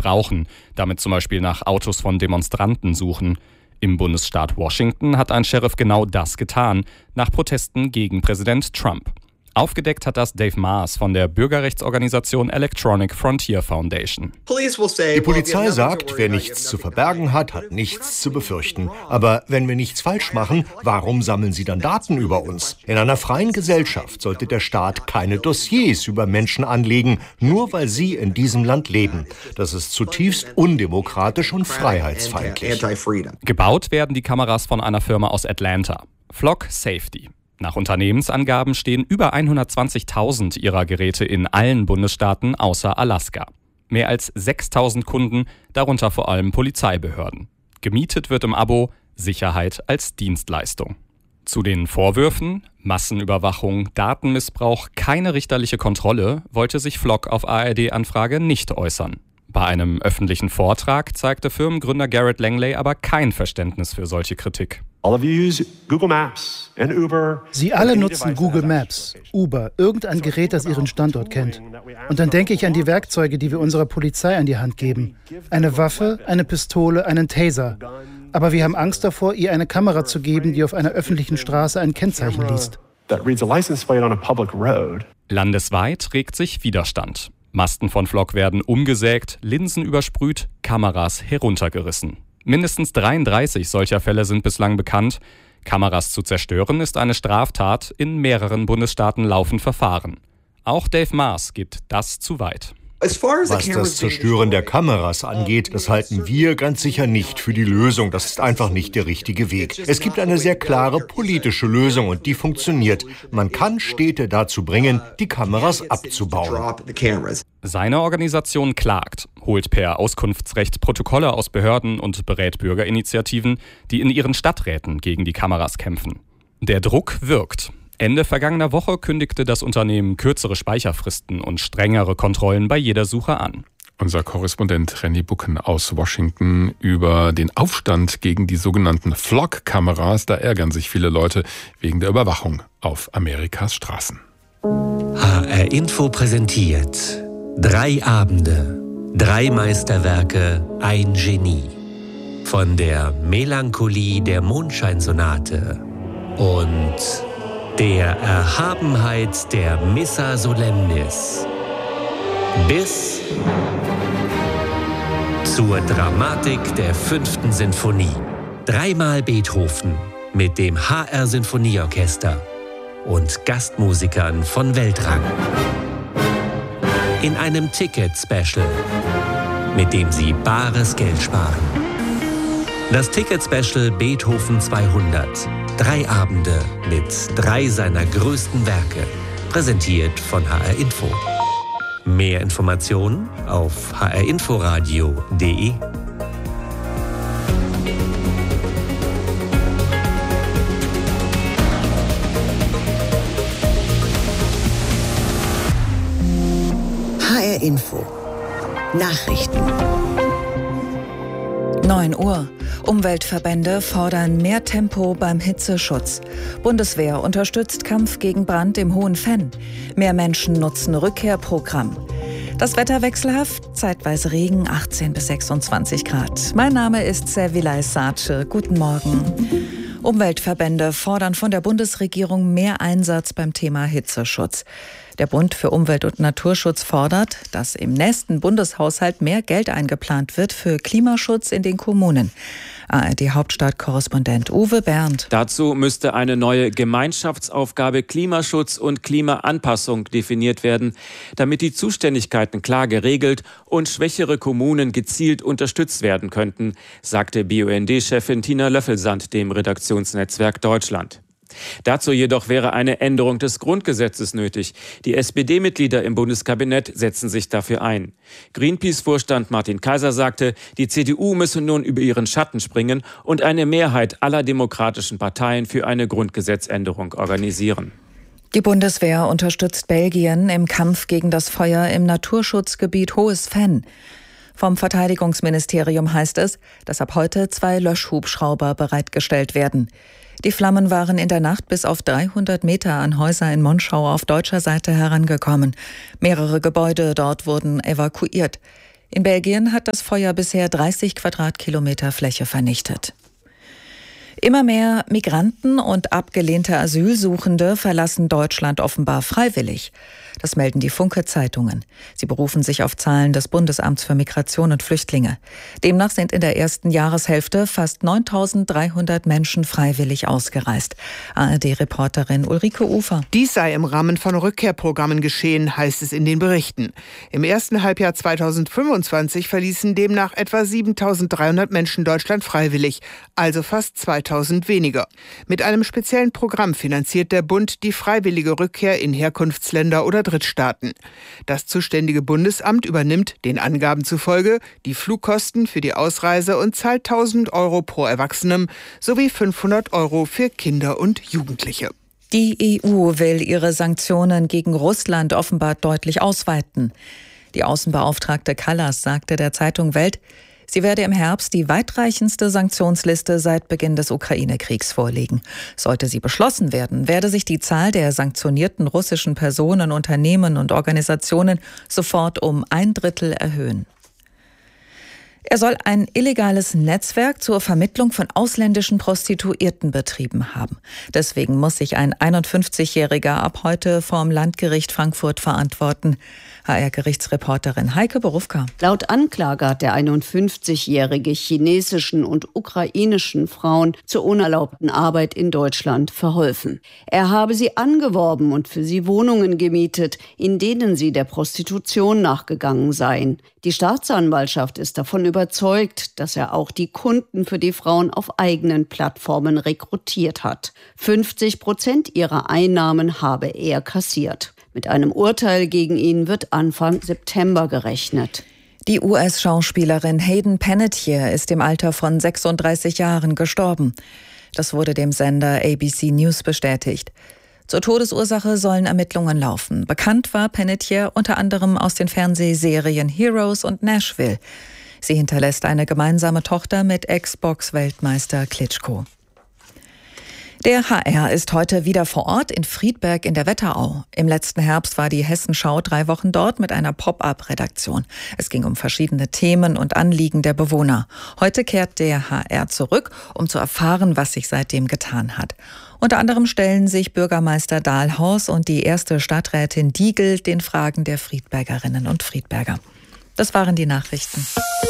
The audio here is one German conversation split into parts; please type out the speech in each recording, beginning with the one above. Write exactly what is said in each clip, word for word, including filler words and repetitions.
missbrauchen, damit zum Beispiel nach Autos von Demonstranten suchen. Im Bundesstaat Washington hat ein Sheriff genau das getan, nach Protesten gegen Präsident Trump. Aufgedeckt hat das Dave Maas von der Bürgerrechtsorganisation Electronic Frontier Foundation. Die Polizei sagt, wer nichts zu verbergen hat, hat nichts zu befürchten. Aber wenn wir nichts falsch machen, warum sammeln sie dann Daten über uns? In einer freien Gesellschaft sollte der Staat keine Dossiers über Menschen anlegen, nur weil sie in diesem Land leben. Das ist zutiefst undemokratisch und freiheitsfeindlich. Gebaut werden die Kameras von einer Firma aus Atlanta, Flock Safety. Nach Unternehmensangaben stehen über hundertzwanzigtausend ihrer Geräte in allen Bundesstaaten außer Alaska. Mehr als sechstausend Kunden, darunter vor allem Polizeibehörden. Gemietet wird im Abo Sicherheit als Dienstleistung. Zu den Vorwürfen Massenüberwachung, Datenmissbrauch, keine richterliche Kontrolle wollte sich Flock auf A R D-Anfrage nicht äußern. Bei einem öffentlichen Vortrag zeigte Firmengründer Garrett Langley aber kein Verständnis für solche Kritik. Sie alle nutzen Google Maps, Uber, irgendein Gerät, das Ihren Standort kennt. Und dann denke ich an die Werkzeuge, die wir unserer Polizei an die Hand geben. Eine Waffe, eine Pistole, einen Taser. Aber wir haben Angst davor, ihr eine Kamera zu geben, die auf einer öffentlichen Straße ein Kennzeichen liest. Landesweit regt sich Widerstand. Masten von Flock werden umgesägt, Linsen übersprüht, Kameras heruntergerissen. Mindestens dreiunddreißig solcher Fälle sind bislang bekannt. Kameras zu zerstören ist eine Straftat. In mehreren Bundesstaaten laufen Verfahren. Auch Dave Maas geht das zu weit. Was das Zerstören der Kameras angeht, das halten wir ganz sicher nicht für die Lösung. Das ist einfach nicht der richtige Weg. Es gibt eine sehr klare politische Lösung und die funktioniert. Man kann Städte dazu bringen, die Kameras abzubauen. Seine Organisation klagt, holt per Auskunftsrecht Protokolle aus Behörden und berät Bürgerinitiativen, die in ihren Stadträten gegen die Kameras kämpfen. Der Druck wirkt. Ende vergangener Woche kündigte das Unternehmen kürzere Speicherfristen und strengere Kontrollen bei jeder Suche an. Unser Korrespondent René Bucken aus Washington über den Aufstand gegen die sogenannten Flock-Kameras. Da ärgern sich viele Leute wegen der Überwachung auf Amerikas Straßen. H R Info präsentiert drei Abende, drei Meisterwerke, ein Genie. Von der Melancholie der Mondscheinsonate und der Erhabenheit der Missa Solemnis bis zur Dramatik der fünften Sinfonie. Dreimal Beethoven mit dem H R Sinfonieorchester und Gastmusikern von Weltrang. In einem Ticket-Special, mit dem Sie bares Geld sparen. Das Ticket-Special Beethoven zweihundert. Drei Abende mit drei seiner größten Werke. Präsentiert von H R Info. Mehr Informationen auf h r inforadio punkt d e. H R Info. Nachrichten. neun Uhr. Umweltverbände fordern mehr Tempo beim Hitzeschutz. Bundeswehr unterstützt Kampf gegen Brand im Hohen Venn. Mehr Menschen nutzen Rückkehrprogramm. Das Wetter wechselhaft, zeitweise Regen, achtzehn bis sechsundzwanzig Grad. Mein Name ist Servilay Sace. Guten Morgen. Umweltverbände fordern von der Bundesregierung mehr Einsatz beim Thema Hitzeschutz. Der Bund für Umwelt- und Naturschutz fordert, dass im nächsten Bundeshaushalt mehr Geld eingeplant wird für Klimaschutz in den Kommunen. A R D-Hauptstadtkorrespondent Uwe Bernd. Dazu müsste eine neue Gemeinschaftsaufgabe Klimaschutz und Klimaanpassung definiert werden, damit die Zuständigkeiten klar geregelt und schwächere Kommunen gezielt unterstützt werden könnten, sagte B U N D-Chefin Tina Löffelsand dem Redaktionsnetzwerk Deutschland. Dazu jedoch wäre eine Änderung des Grundgesetzes nötig. Die S P D-Mitglieder im Bundeskabinett setzen sich dafür ein. Greenpeace-Vorstand Martin Kaiser sagte, die C D U müsse nun über ihren Schatten springen und eine Mehrheit aller demokratischen Parteien für eine Grundgesetzänderung organisieren. Die Bundeswehr unterstützt Belgien im Kampf gegen das Feuer im Naturschutzgebiet Hohes Venn. Vom Verteidigungsministerium heißt es, dass ab heute zwei Löschhubschrauber bereitgestellt werden. Die Flammen waren in der Nacht bis auf dreihundert Meter an Häuser in Monschau auf deutscher Seite herangekommen. Mehrere Gebäude dort wurden evakuiert. In Belgien hat das Feuer bisher dreißig Quadratkilometer Fläche vernichtet. Immer mehr Migranten und abgelehnte Asylsuchende verlassen Deutschland offenbar freiwillig. Das melden die Funke-Zeitungen. Sie berufen sich auf Zahlen des Bundesamts für Migration und Flüchtlinge. Demnach sind in der ersten Jahreshälfte fast neuntausenddreihundert Menschen freiwillig ausgereist. A R D-Reporterin Ulrike Ufer. Dies sei im Rahmen von Rückkehrprogrammen geschehen, heißt es in den Berichten. Im ersten Halbjahr zweitausendfünfundzwanzig verließen demnach etwa siebentausenddreihundert Menschen Deutschland freiwillig, also fast zweitausend weniger. Mit einem speziellen Programm finanziert der Bund die freiwillige Rückkehr in Herkunftsländer oder Drittstaaten. Das zuständige Bundesamt übernimmt, den Angaben zufolge, die Flugkosten für die Ausreise und zahlt tausend Euro pro Erwachsenem sowie fünfhundert Euro für Kinder und Jugendliche. Die E U will ihre Sanktionen gegen Russland offenbar deutlich ausweiten. Die Außenbeauftragte Kallas sagte der Zeitung Welt, sie werde im Herbst die weitreichendste Sanktionsliste seit Beginn des Ukraine-Kriegs vorlegen. Sollte sie beschlossen werden, werde sich die Zahl der sanktionierten russischen Personen, Unternehmen und Organisationen sofort um ein Drittel erhöhen. Er soll ein illegales Netzwerk zur Vermittlung von ausländischen Prostituierten betrieben haben. Deswegen muss sich ein einundfünfzigjähriger ab heute vorm Landgericht Frankfurt verantworten. H R-Gerichtsreporterin Heike Borufka. Laut Anklage hat der einundfünfzigjährige chinesischen und ukrainischen Frauen zur unerlaubten Arbeit in Deutschland verholfen. Er habe sie angeworben und für sie Wohnungen gemietet, in denen sie der Prostitution nachgegangen seien. Die Staatsanwaltschaft ist davon überzeugt, dass er auch die Kunden für die Frauen auf eigenen Plattformen rekrutiert hat. fünfzig Prozent ihrer Einnahmen habe er kassiert. Mit einem Urteil gegen ihn wird Anfang September gerechnet. Die U S-Schauspielerin Hayden Panettiere ist im Alter von sechsunddreißig Jahren gestorben. Das wurde dem Sender A B C News bestätigt. Zur Todesursache sollen Ermittlungen laufen. Bekannt war Panettiere unter anderem aus den Fernsehserien Heroes und Nashville. Sie hinterlässt eine gemeinsame Tochter mit Ex-Box-Weltmeister Klitschko. Der H R ist heute wieder vor Ort in Friedberg in der Wetterau. Im letzten Herbst war die Hessenschau drei Wochen dort mit einer Pop-up-Redaktion. Es ging um verschiedene Themen und Anliegen der Bewohner. Heute kehrt der H R zurück, um zu erfahren, was sich seitdem getan hat. Unter anderem stellen sich Bürgermeister Dahlhaus und die erste Stadträtin Diegel den Fragen der Friedbergerinnen und Friedberger. Das waren die Nachrichten.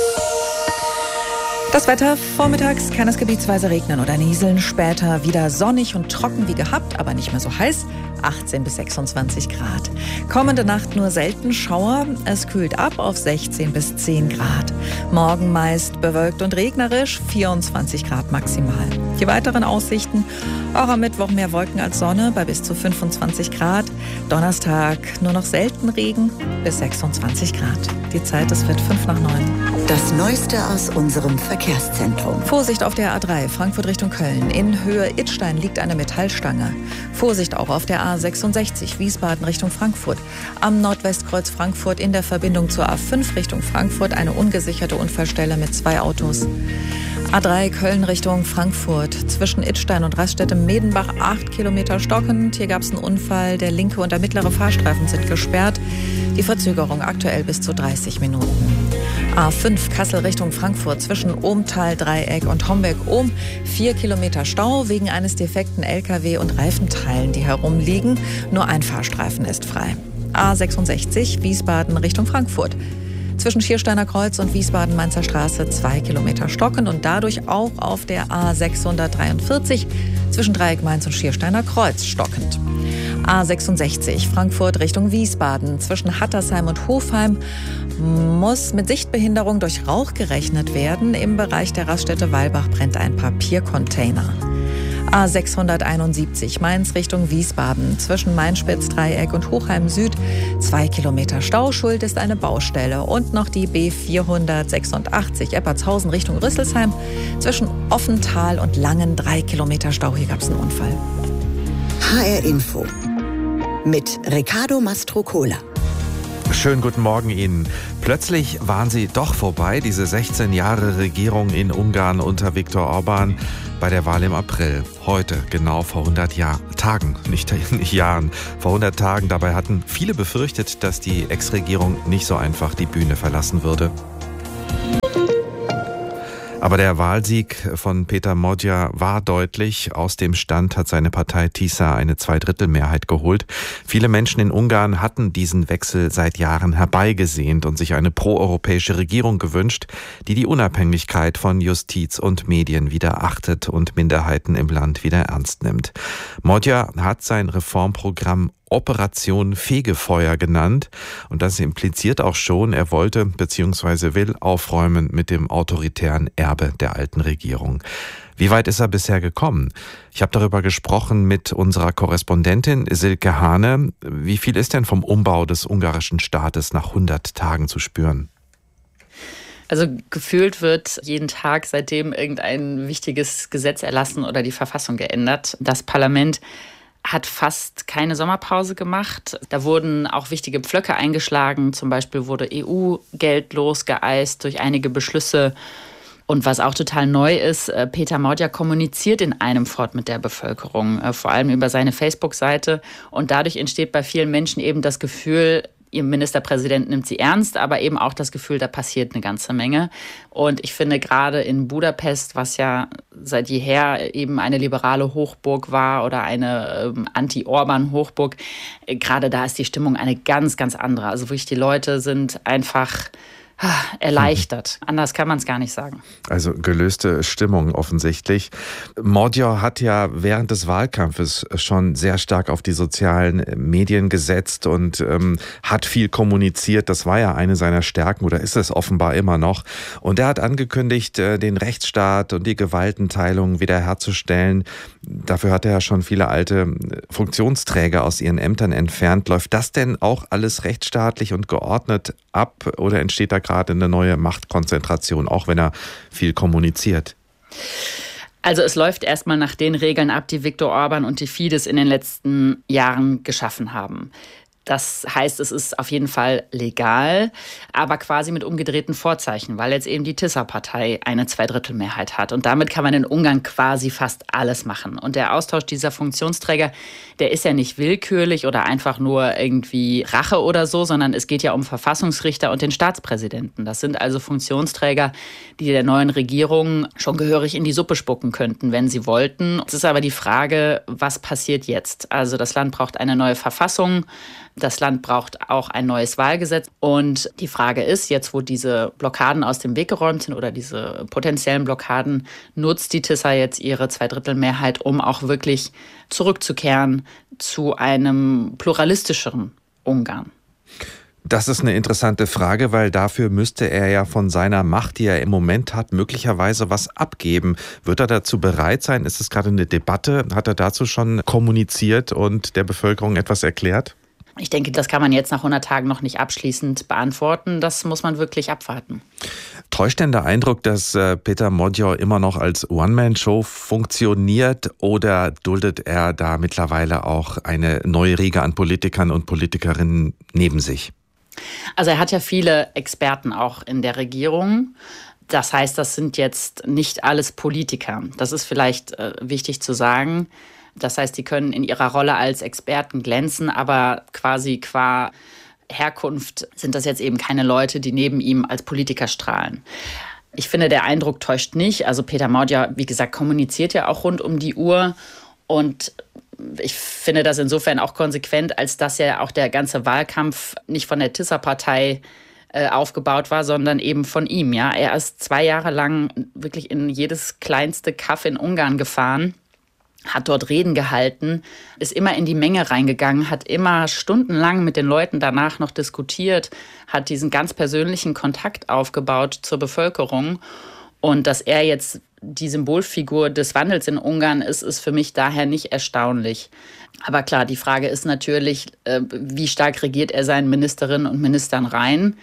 Das Wetter: vormittags kann es gebietsweise regnen oder nieseln, später wieder sonnig und trocken wie gehabt, aber nicht mehr so heiß, achtzehn bis sechsundzwanzig Grad. Kommende Nacht nur selten Schauer, es kühlt ab auf sechzehn bis zehn Grad. Morgen meist bewölkt und regnerisch, vierundzwanzig Grad maximal. Die weiteren Aussichten: auch am Mittwoch mehr Wolken als Sonne bei bis zu fünfundzwanzig Grad. Donnerstag nur noch selten Regen bis sechsundzwanzig Grad. Die Zeit, es wird fünf nach neun. Das Neueste aus unserem Verkehrszentrum. Vorsicht auf der A drei, Frankfurt Richtung Köln. In Höhe Idstein liegt eine Metallstange. Vorsicht auch auf der A sechsundsechzig, Wiesbaden Richtung Frankfurt. Am Nordwestkreuz Frankfurt in der Verbindung zur A fünf Richtung Frankfurt eine ungesicherte Unfallstelle mit zwei Autos. A drei Köln Richtung Frankfurt. Zwischen Idstein und Raststätte-Medenbach acht Kilometer stockend. Hier gab es einen Unfall. Der linke und der mittlere Fahrstreifen sind gesperrt. Die Verzögerung aktuell bis zu dreißig Minuten. A fünf Kassel Richtung Frankfurt zwischen Ohmtal-Dreieck und Homberg-Ohm. Vier Kilometer Stau wegen eines defekten L K W und Reifenteilen, die herumliegen. Nur ein Fahrstreifen ist frei. A sechsundsechzig Wiesbaden Richtung Frankfurt. Zwischen Schiersteiner Kreuz und Wiesbaden-Mainzer Straße zwei Kilometer stockend und dadurch auch auf der A sechshundertdreiundvierzig zwischen Dreieck Mainz und Schiersteiner Kreuz stockend. A sechsundsechzig Frankfurt Richtung Wiesbaden zwischen Hattersheim und Hofheim muss mit Sichtbehinderung durch Rauch gerechnet werden. Im Bereich der Raststätte Weilbach brennt ein Papiercontainer. A sechshunderteinundsiebzig Mainz Richtung Wiesbaden zwischen Mainspitz-Dreieck und Hochheim Süd zwei Kilometer Stau. Schuld ist eine Baustelle. Und noch die B vierhundertsechsundachtzig Eppertshausen Richtung Rüsselsheim zwischen Offental und Langen drei Kilometer Stau. Hier gab es einen Unfall. H R Info mit Riccardo Mastrocola. Schönen guten Morgen Ihnen. Plötzlich waren sie doch vorbei, diese sechzehn Jahre Regierung in Ungarn unter Viktor Orban bei der Wahl im April. Heute, genau vor hundert Jahr, Tagen, nicht, nicht Jahren, vor hundert Tagen. Dabei hatten viele befürchtet, dass die Ex-Regierung nicht so einfach die Bühne verlassen würde. Aber der Wahlsieg von Peter Magyar war deutlich. Aus dem Stand hat seine Partei TISA eine Zweidrittelmehrheit geholt. Viele Menschen in Ungarn hatten diesen Wechsel seit Jahren herbeigesehnt und sich eine proeuropäische Regierung gewünscht, die die Unabhängigkeit von Justiz und Medien wieder achtet und Minderheiten im Land wieder ernst nimmt. Magyar hat sein Reformprogramm Operation Fegefeuer genannt. Und das impliziert auch schon, er wollte bzw. will aufräumen mit dem autoritären Erbe der alten Regierung. Wie weit ist er bisher gekommen? Ich habe darüber gesprochen mit unserer Korrespondentin Silke Hane. Wie viel ist denn vom Umbau des ungarischen Staates nach hundert Tagen zu spüren? Also gefühlt wird jeden Tag seitdem irgendein wichtiges Gesetz erlassen oder die Verfassung geändert. Das Parlament hat fast keine Sommerpause gemacht. Da wurden auch wichtige Pflöcke eingeschlagen. Zum Beispiel wurde E U-Geld losgeeist durch einige Beschlüsse. Und was auch total neu ist, Peter Magyar kommuniziert in einem fort mit der Bevölkerung, vor allem über seine Facebook-Seite. Und dadurch entsteht bei vielen Menschen eben das Gefühl, ihr Ministerpräsident nimmt sie ernst, aber eben auch das Gefühl, da passiert eine ganze Menge. Und ich finde gerade in Budapest, was ja seit jeher eben eine liberale Hochburg war oder eine ähm, Anti-Orban-Hochburg, äh, gerade da ist die Stimmung eine ganz, ganz andere. Also wirklich die Leute sind einfach erleichtert. Mhm. Anders kann man es gar nicht sagen. Also gelöste Stimmung offensichtlich. Magyar hat ja während des Wahlkampfes schon sehr stark auf die sozialen Medien gesetzt und ähm, hat viel kommuniziert. Das war ja eine seiner Stärken oder ist es offenbar immer noch. Und er hat angekündigt, den Rechtsstaat und die Gewaltenteilung wiederherzustellen. Dafür hat er ja schon viele alte Funktionsträger aus ihren Ämtern entfernt. Läuft das denn auch alles rechtsstaatlich und geordnet ab oder entsteht da gerade eine neue Machtkonzentration, auch wenn er viel kommuniziert? Also es läuft erstmal nach den Regeln ab, die Viktor Orban und die Fidesz in den letzten Jahren geschaffen haben. Das heißt, es ist auf jeden Fall legal, aber quasi mit umgedrehten Vorzeichen, weil jetzt eben die TISA-Partei eine Zweidrittelmehrheit hat. Und damit kann man in Ungarn quasi fast alles machen. Und der Austausch dieser Funktionsträger, der ist ja nicht willkürlich oder einfach nur irgendwie Rache oder so, sondern es geht ja um Verfassungsrichter und den Staatspräsidenten. Das sind also Funktionsträger, die der neuen Regierung schon gehörig in die Suppe spucken könnten, wenn sie wollten. Es ist aber die Frage, was passiert jetzt? Also das Land braucht eine neue Verfassung. Das Land braucht auch ein neues Wahlgesetz. Und die Frage ist, jetzt wo diese Blockaden aus dem Weg geräumt sind oder diese potenziellen Blockaden, nutzt die TISA jetzt ihre Zweidrittelmehrheit, um auch wirklich zurückzukehren zu einem pluralistischeren Ungarn? Das ist eine interessante Frage, weil dafür müsste er ja von seiner Macht, die er im Moment hat, möglicherweise was abgeben. Wird er dazu bereit sein? Ist es gerade eine Debatte? Hat er dazu schon kommuniziert und der Bevölkerung etwas erklärt? Ich denke, das kann man jetzt nach hundert Tagen noch nicht abschließend beantworten. Das muss man wirklich abwarten. Täuscht denn der Eindruck, dass Peter Magyar immer noch als One-Man-Show funktioniert oder duldet er da mittlerweile auch eine neue Riege an Politikern und Politikerinnen neben sich? Also er hat ja viele Experten auch in der Regierung. Das heißt, das sind jetzt nicht alles Politiker. Das ist vielleicht äh, wichtig zu sagen. Das heißt, die können in ihrer Rolle als Experten glänzen, aber quasi qua Herkunft sind das jetzt eben keine Leute, die neben ihm als Politiker strahlen. Ich finde, der Eindruck täuscht nicht. Also Peter Magyar, wie gesagt, kommuniziert ja auch rund um die Uhr. Und ich finde das insofern auch konsequent, als dass ja auch der ganze Wahlkampf nicht von der TISA-Partei äh, aufgebaut war, sondern eben von ihm. Ja? Er ist zwei Jahre lang wirklich in jedes kleinste Kaff in Ungarn gefahren, hat dort Reden gehalten, ist immer in die Menge reingegangen, hat immer stundenlang mit den Leuten danach noch diskutiert, hat diesen ganz persönlichen Kontakt aufgebaut zur Bevölkerung. Und dass er jetzt die Symbolfigur des Wandels in Ungarn ist, ist für mich daher nicht erstaunlich. Aber klar, die Frage ist natürlich, wie stark regiert er seinen Ministerinnen und Ministern rein?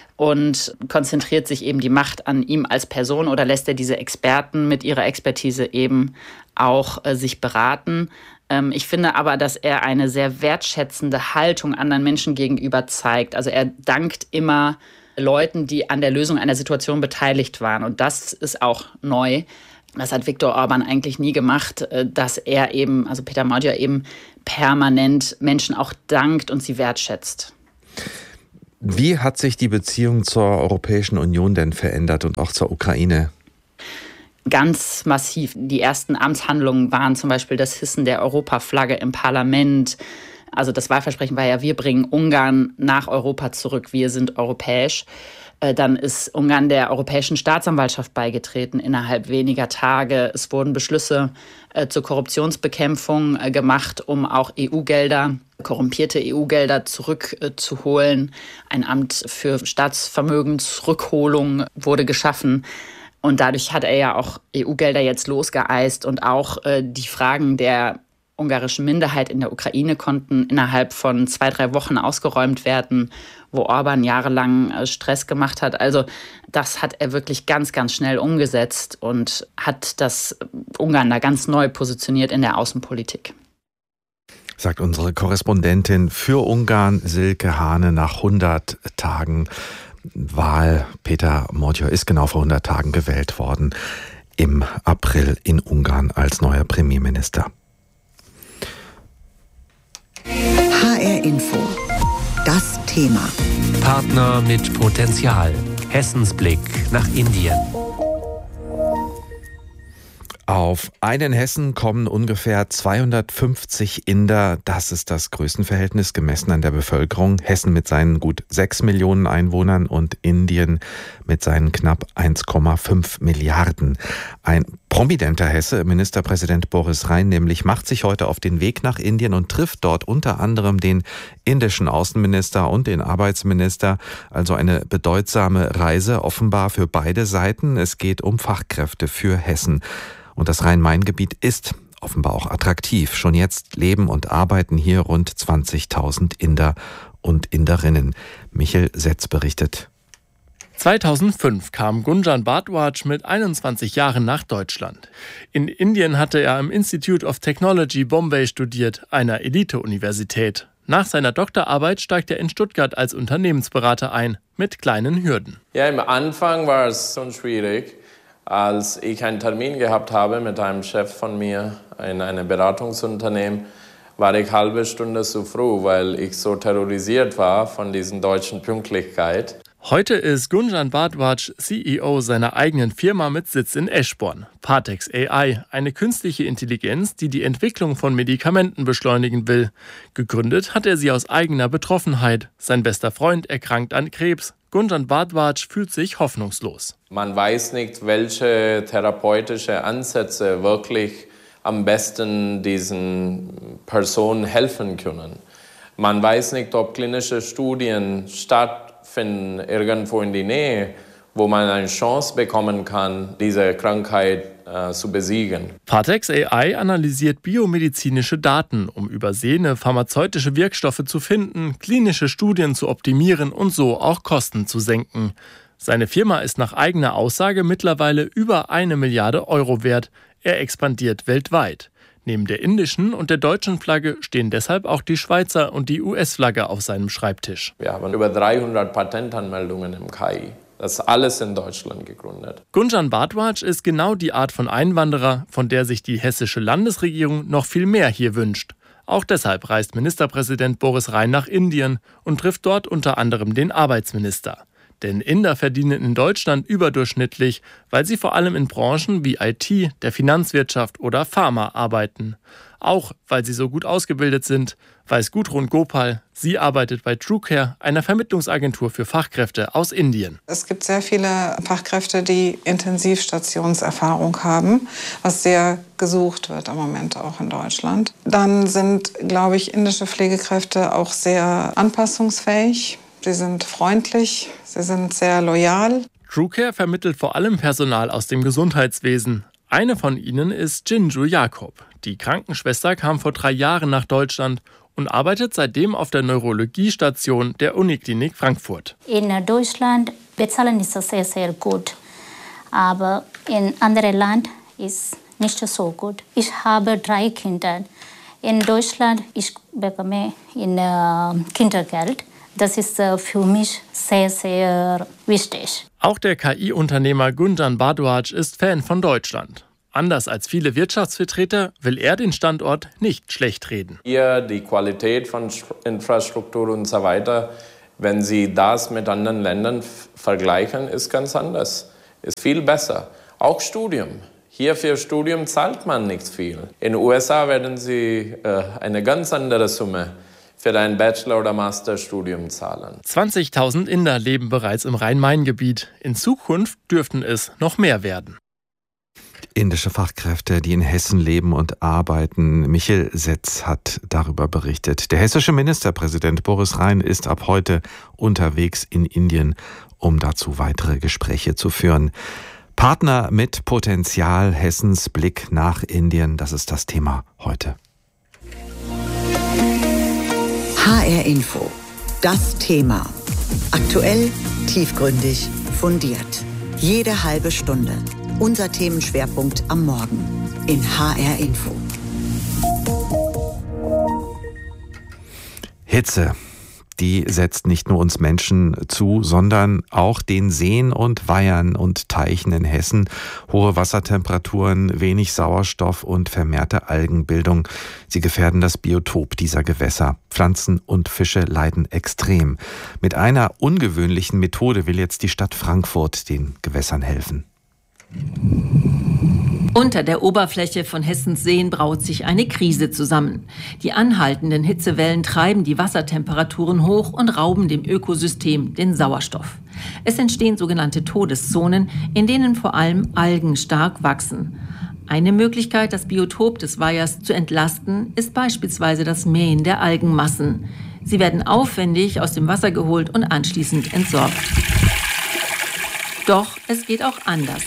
Und konzentriert sich eben die Macht an ihm als Person oder lässt er diese Experten mit ihrer Expertise eben auch äh, sich beraten? Ähm, ich finde aber, dass er eine sehr wertschätzende Haltung anderen Menschen gegenüber zeigt. Also er dankt immer Leuten, die an der Lösung einer Situation beteiligt waren. Und das ist auch neu. Das hat Viktor Orban eigentlich nie gemacht, dass er eben, also Peter Magyar eben permanent Menschen auch dankt und sie wertschätzt. Wie hat sich die Beziehung zur Europäischen Union denn verändert und auch zur Ukraine? ganz massiv. Die ersten Amtshandlungen waren zum Beispiel das Hissen der Europaflagge im Parlament. Also das Wahlversprechen war ja, wir bringen Ungarn nach Europa zurück, wir sind europäisch. Dann ist Ungarn der Europäischen Staatsanwaltschaft beigetreten innerhalb weniger Tage. Es wurden Beschlüsse äh, zur Korruptionsbekämpfung äh, gemacht, um auch E U-Gelder, korrumpierte E U-Gelder zurückzuholen. Äh, Ein Amt für Staatsvermögensrückholung wurde geschaffen. Und dadurch hat er ja auch E U-Gelder jetzt losgeeist. Und auch äh, die Fragen der ungarischen Minderheit in der Ukraine konnten innerhalb von zwei, drei Wochen ausgeräumt werden, wo Orban jahrelang Stress gemacht hat. Also das hat er wirklich ganz, ganz schnell umgesetzt und hat das Ungarn da ganz neu positioniert in der Außenpolitik. Sagt unsere Korrespondentin für Ungarn, Silke Hane, nach hundert Tagen Wahl. Peter Motjor ist genau vor hundert Tagen gewählt worden im April in Ungarn als neuer Premierminister. H R Info. Das Thema. Partner mit Potenzial. Hessens Blick nach Indien. Auf einen Hessen kommen ungefähr zweihundertfünfzig Inder. Das ist das Größenverhältnis gemessen an der Bevölkerung. Hessen mit seinen gut sechs Millionen Einwohnern und Indien mit seinen knapp eins Komma fünf Milliarden. Ein prominenter Hesse, Ministerpräsident Boris Rhein, nämlich macht sich heute auf den Weg nach Indien und trifft dort unter anderem den indischen Außenminister und den Arbeitsminister. Also eine bedeutsame Reise offenbar für beide Seiten. Es geht um Fachkräfte für Hessen. Und das Rhein-Main-Gebiet ist offenbar auch attraktiv. Schon jetzt leben und arbeiten hier rund zwanzigtausend Inder und Inderinnen. Michel Setz berichtet. zweitausendfünf kam Gunjan Bhardwaj mit einundzwanzig Jahren nach Deutschland. In Indien hatte er am Institute of Technology Bombay studiert, einer Elite-Universität. Nach seiner Doktorarbeit steigt er in Stuttgart als Unternehmensberater ein, mit kleinen Hürden. Ja, am Anfang war es schon schwierig. Als ich einen Termin gehabt habe mit einem Chef von mir in einem Beratungsunternehmen, war ich eine halbe Stunde zu früh, weil ich so terrorisiert war von diesen deutschen Pünktlichkeit. Heute ist Gunjan Bhardwaj C E O seiner eigenen Firma mit Sitz in Eschborn. Partex A I, eine künstliche Intelligenz, die die Entwicklung von Medikamenten beschleunigen will. Gegründet hat er sie aus eigener Betroffenheit. Sein bester Freund erkrankt an Krebs. Gunjan Bhardwaj fühlt sich hoffnungslos. Man weiß nicht, welche therapeutische Ansätze wirklich am besten diesen Personen helfen können. Man weiß nicht, ob klinische Studien stattfinden irgendwo in die Nähe, wo man eine Chance bekommen kann, diese Krankheit äh, zu besiegen. Partex A I analysiert biomedizinische Daten, um übersehene pharmazeutische Wirkstoffe zu finden, klinische Studien zu optimieren und so auch Kosten zu senken. Seine Firma ist nach eigener Aussage mittlerweile über eine Milliarde Euro wert. Er expandiert weltweit. Neben der indischen und der deutschen Flagge stehen deshalb auch die Schweizer und die U S-Flagge auf seinem Schreibtisch. Wir haben über dreihundert Patentanmeldungen im K I. Das ist alles in Deutschland gegründet. Gunjan Bhardwaj ist genau die Art von Einwanderer, von der sich die hessische Landesregierung noch viel mehr hier wünscht. Auch deshalb reist Ministerpräsident Boris Rhein nach Indien und trifft dort unter anderem den Arbeitsminister. Denn Inder verdienen in Deutschland überdurchschnittlich, weil sie vor allem in Branchen wie I T, der Finanzwirtschaft oder Pharma arbeiten. Auch weil sie so gut ausgebildet sind, weiß Gudrun Gopal. Sie arbeitet bei TrueCare, einer Vermittlungsagentur für Fachkräfte aus Indien. Es gibt sehr viele Fachkräfte, die Intensivstationserfahrung haben, was sehr gesucht wird im Moment auch in Deutschland. Dann sind, glaube ich, indische Pflegekräfte auch sehr anpassungsfähig. Sie sind freundlich, sie sind sehr loyal. TrueCare vermittelt vor allem Personal aus dem Gesundheitswesen. Eine von ihnen ist Jinju Jakob. Die Krankenschwester kam vor drei Jahren nach Deutschland und arbeitet seitdem auf der Neurologiestation der Uniklinik Frankfurt. In Deutschland bezahlen ist es sehr, sehr gut, aber in anderen Ländern ist nicht so gut. Ich habe drei Kinder. In Deutschland ich bekomme in äh, Kindergeld. Das ist äh, für mich sehr, sehr wichtig. Auch der K I-Unternehmer Gunjan Bhardwaj ist Fan von Deutschland. Anders als viele Wirtschaftsvertreter will er den Standort nicht schlecht reden. Hier die Qualität von Infrastruktur und so weiter, wenn Sie das mit anderen Ländern f- vergleichen, ist ganz anders, ist viel besser. Auch Studium. Hier für Studium zahlt man nicht viel. In den U S A werden Sie äh, eine ganz andere Summe für ein Bachelor- oder Masterstudium zahlen. zwanzigtausend Inder leben bereits im Rhein-Main-Gebiet. In Zukunft dürften es noch mehr werden. Indische Fachkräfte, die in Hessen leben und arbeiten. Michel Setz hat darüber berichtet. Der hessische Ministerpräsident Boris Rhein ist ab heute unterwegs in Indien, um dazu weitere Gespräche zu führen. Partner mit Potenzial, Hessens Blick nach Indien, das ist das Thema heute. H R Info, das Thema. Aktuell, tiefgründig, fundiert. Jede halbe Stunde. Unser Themenschwerpunkt am Morgen in H R Info. Hitze. Die setzt nicht nur uns Menschen zu, sondern auch den Seen und Weihern und Teichen in Hessen. Hohe Wassertemperaturen, wenig Sauerstoff und vermehrte Algenbildung. Sie gefährden das Biotop dieser Gewässer. Pflanzen und Fische leiden extrem. Mit einer ungewöhnlichen Methode will jetzt die Stadt Frankfurt den Gewässern helfen. Unter der Oberfläche von Hessens Seen braut sich eine Krise zusammen. Die anhaltenden Hitzewellen treiben die Wassertemperaturen hoch und rauben dem Ökosystem den Sauerstoff. Es entstehen sogenannte Todeszonen, in denen vor allem Algen stark wachsen. Eine Möglichkeit, das Biotop des Weihers zu entlasten, ist beispielsweise das Mähen der Algenmassen. Sie werden aufwendig aus dem Wasser geholt und anschließend entsorgt. Doch es geht auch anders.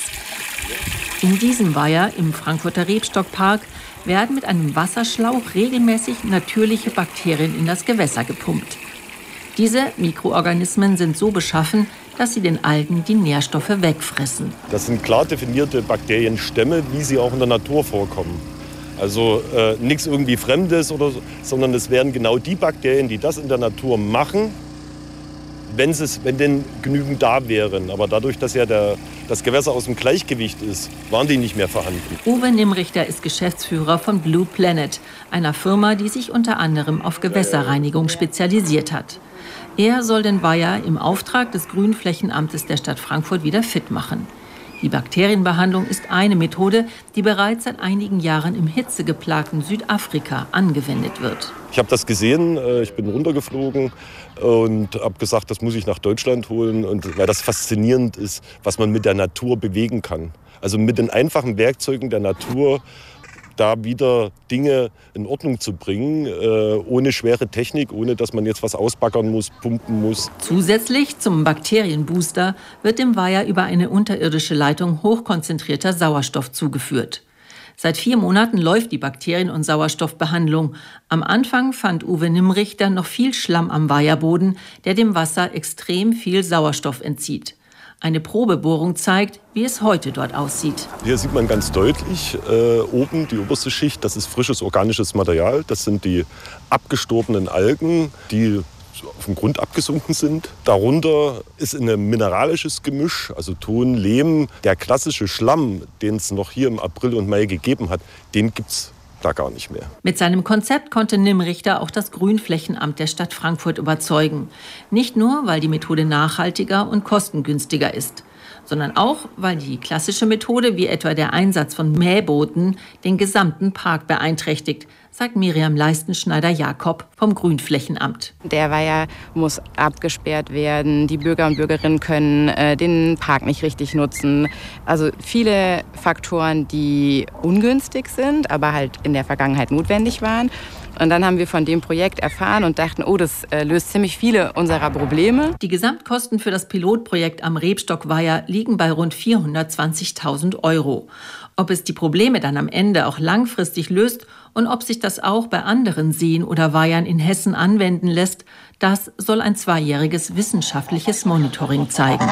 In diesem Weiher im Frankfurter Rebstockpark werden mit einem Wasserschlauch regelmäßig natürliche Bakterien in das Gewässer gepumpt. Diese Mikroorganismen sind so beschaffen, dass sie den Algen die Nährstoffe wegfressen. Das sind klar definierte Bakterienstämme, wie sie auch in der Natur vorkommen. Also äh, nichts irgendwie Fremdes, oder so, sondern es wären genau die Bakterien, die das in der Natur machen, wenn, es, wenn denn genügend da wären. Aber dadurch, dass ja der, das Gewässer aus dem Gleichgewicht ist, waren die nicht mehr vorhanden. Uwe Nimrichter ist Geschäftsführer von Blue Planet, einer Firma, die sich unter anderem auf Gewässerreinigung spezialisiert hat. Er soll den Weiher im Auftrag des Grünflächenamtes der Stadt Frankfurt wieder fit machen. Die Bakterienbehandlung ist eine Methode, die bereits seit einigen Jahren im hitzegeplagten Südafrika angewendet wird. Ich habe das gesehen, ich bin runtergeflogen und habe gesagt, das muss ich nach Deutschland holen, und weil das faszinierend ist, was man mit der Natur bewegen kann. Also mit den einfachen Werkzeugen der Natur da wieder Dinge in Ordnung zu bringen, äh, ohne schwere Technik, ohne dass man jetzt was ausbaggern muss, pumpen muss. Zusätzlich zum Bakterienbooster wird dem Weiher über eine unterirdische Leitung hochkonzentrierter Sauerstoff zugeführt. Seit vier Monaten läuft die Bakterien- und Sauerstoffbehandlung. Am Anfang fand Uwe Nimrichter noch viel Schlamm am Weiherboden, der dem Wasser extrem viel Sauerstoff entzieht. Eine Probebohrung zeigt, wie es heute dort aussieht. Hier sieht man ganz deutlich äh, oben die oberste Schicht, das ist frisches organisches Material. Das sind die abgestorbenen Algen, die auf dem Grund abgesunken sind. Darunter ist ein mineralisches Gemisch, also Ton, Lehm. Der klassische Schlamm, den es noch hier im April und Mai gegeben hat, den gibt's da gar nicht mehr. Mit seinem Konzept konnte Nimrichter auch das Grünflächenamt der Stadt Frankfurt überzeugen. Nicht nur, weil die Methode nachhaltiger und kostengünstiger ist, sondern auch, weil die klassische Methode, wie etwa der Einsatz von Mähbooten, den gesamten Park beeinträchtigt, sagt Miriam Leistenschneider-Jakob vom Grünflächenamt. Der Weiher muss abgesperrt werden. Die Bürger und Bürgerinnen können äh, den Park nicht richtig nutzen. Also viele Faktoren, die ungünstig sind, aber halt in der Vergangenheit notwendig waren. Und dann haben wir von dem Projekt erfahren und dachten, oh, das äh, löst ziemlich viele unserer Probleme. Die Gesamtkosten für das Pilotprojekt am Rebstockweiher liegen bei rund vierhundertzwanzigtausend Euro. Ob es die Probleme dann am Ende auch langfristig löst und ob sich das auch bei anderen Seen oder Weihern in Hessen anwenden lässt, das soll ein zweijähriges wissenschaftliches Monitoring zeigen.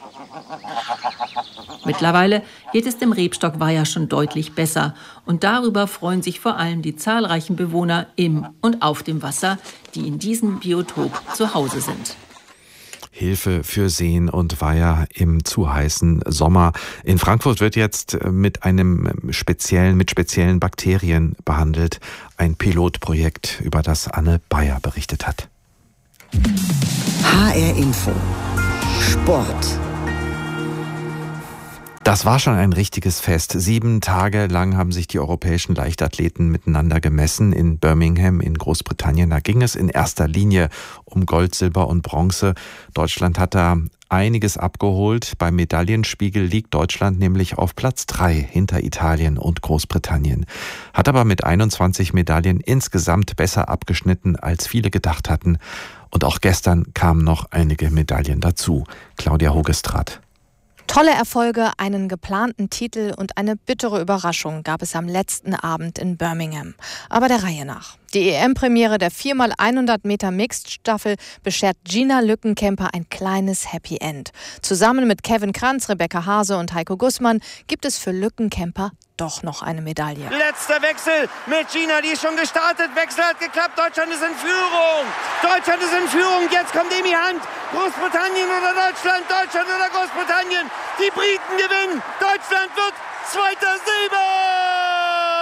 Mittlerweile geht es dem Rebstockweiher schon deutlich besser. Und darüber freuen sich vor allem die zahlreichen Bewohner im und auf dem Wasser, die in diesem Biotop zu Hause sind. Hilfe für Seen und Weiher im zu heißen Sommer. In Frankfurt wird jetzt mit einem speziellen, mit speziellen Bakterien behandelt. Ein Pilotprojekt, über das Anne Bayer berichtet hat. H R Info. Sport. Das war schon ein richtiges Fest. Sieben Tage lang haben sich die europäischen Leichtathleten miteinander gemessen in Birmingham in Großbritannien. Da ging es in erster Linie um Gold, Silber und Bronze. Deutschland hat da einiges abgeholt. Beim Medaillenspiegel liegt Deutschland nämlich auf Platz drei hinter Italien und Großbritannien. Hat aber mit einundzwanzig Medaillen insgesamt besser abgeschnitten, als viele gedacht hatten. Und auch gestern kamen noch einige Medaillen dazu. Claudia Hogestraat. Tolle Erfolge, einen geplanten Titel und eine bittere Überraschung gab es am letzten Abend in Birmingham. Aber der Reihe nach. Die E M-Premiere der vier mal hundert Meter Mixed-Staffel beschert Gina Lückenkämper ein kleines Happy End. Zusammen mit Kevin Kranz, Rebecca Hase und Heiko Gussmann gibt es für Lückenkämper doch noch eine Medaille. Letzter Wechsel mit Gina, die ist schon gestartet. Wechsel hat geklappt, Deutschland ist in Führung. Deutschland ist in Führung, jetzt kommt Emi Hand. Großbritannien oder Deutschland, Deutschland oder Großbritannien. Die Briten gewinnen, Deutschland wird zweiter Silber.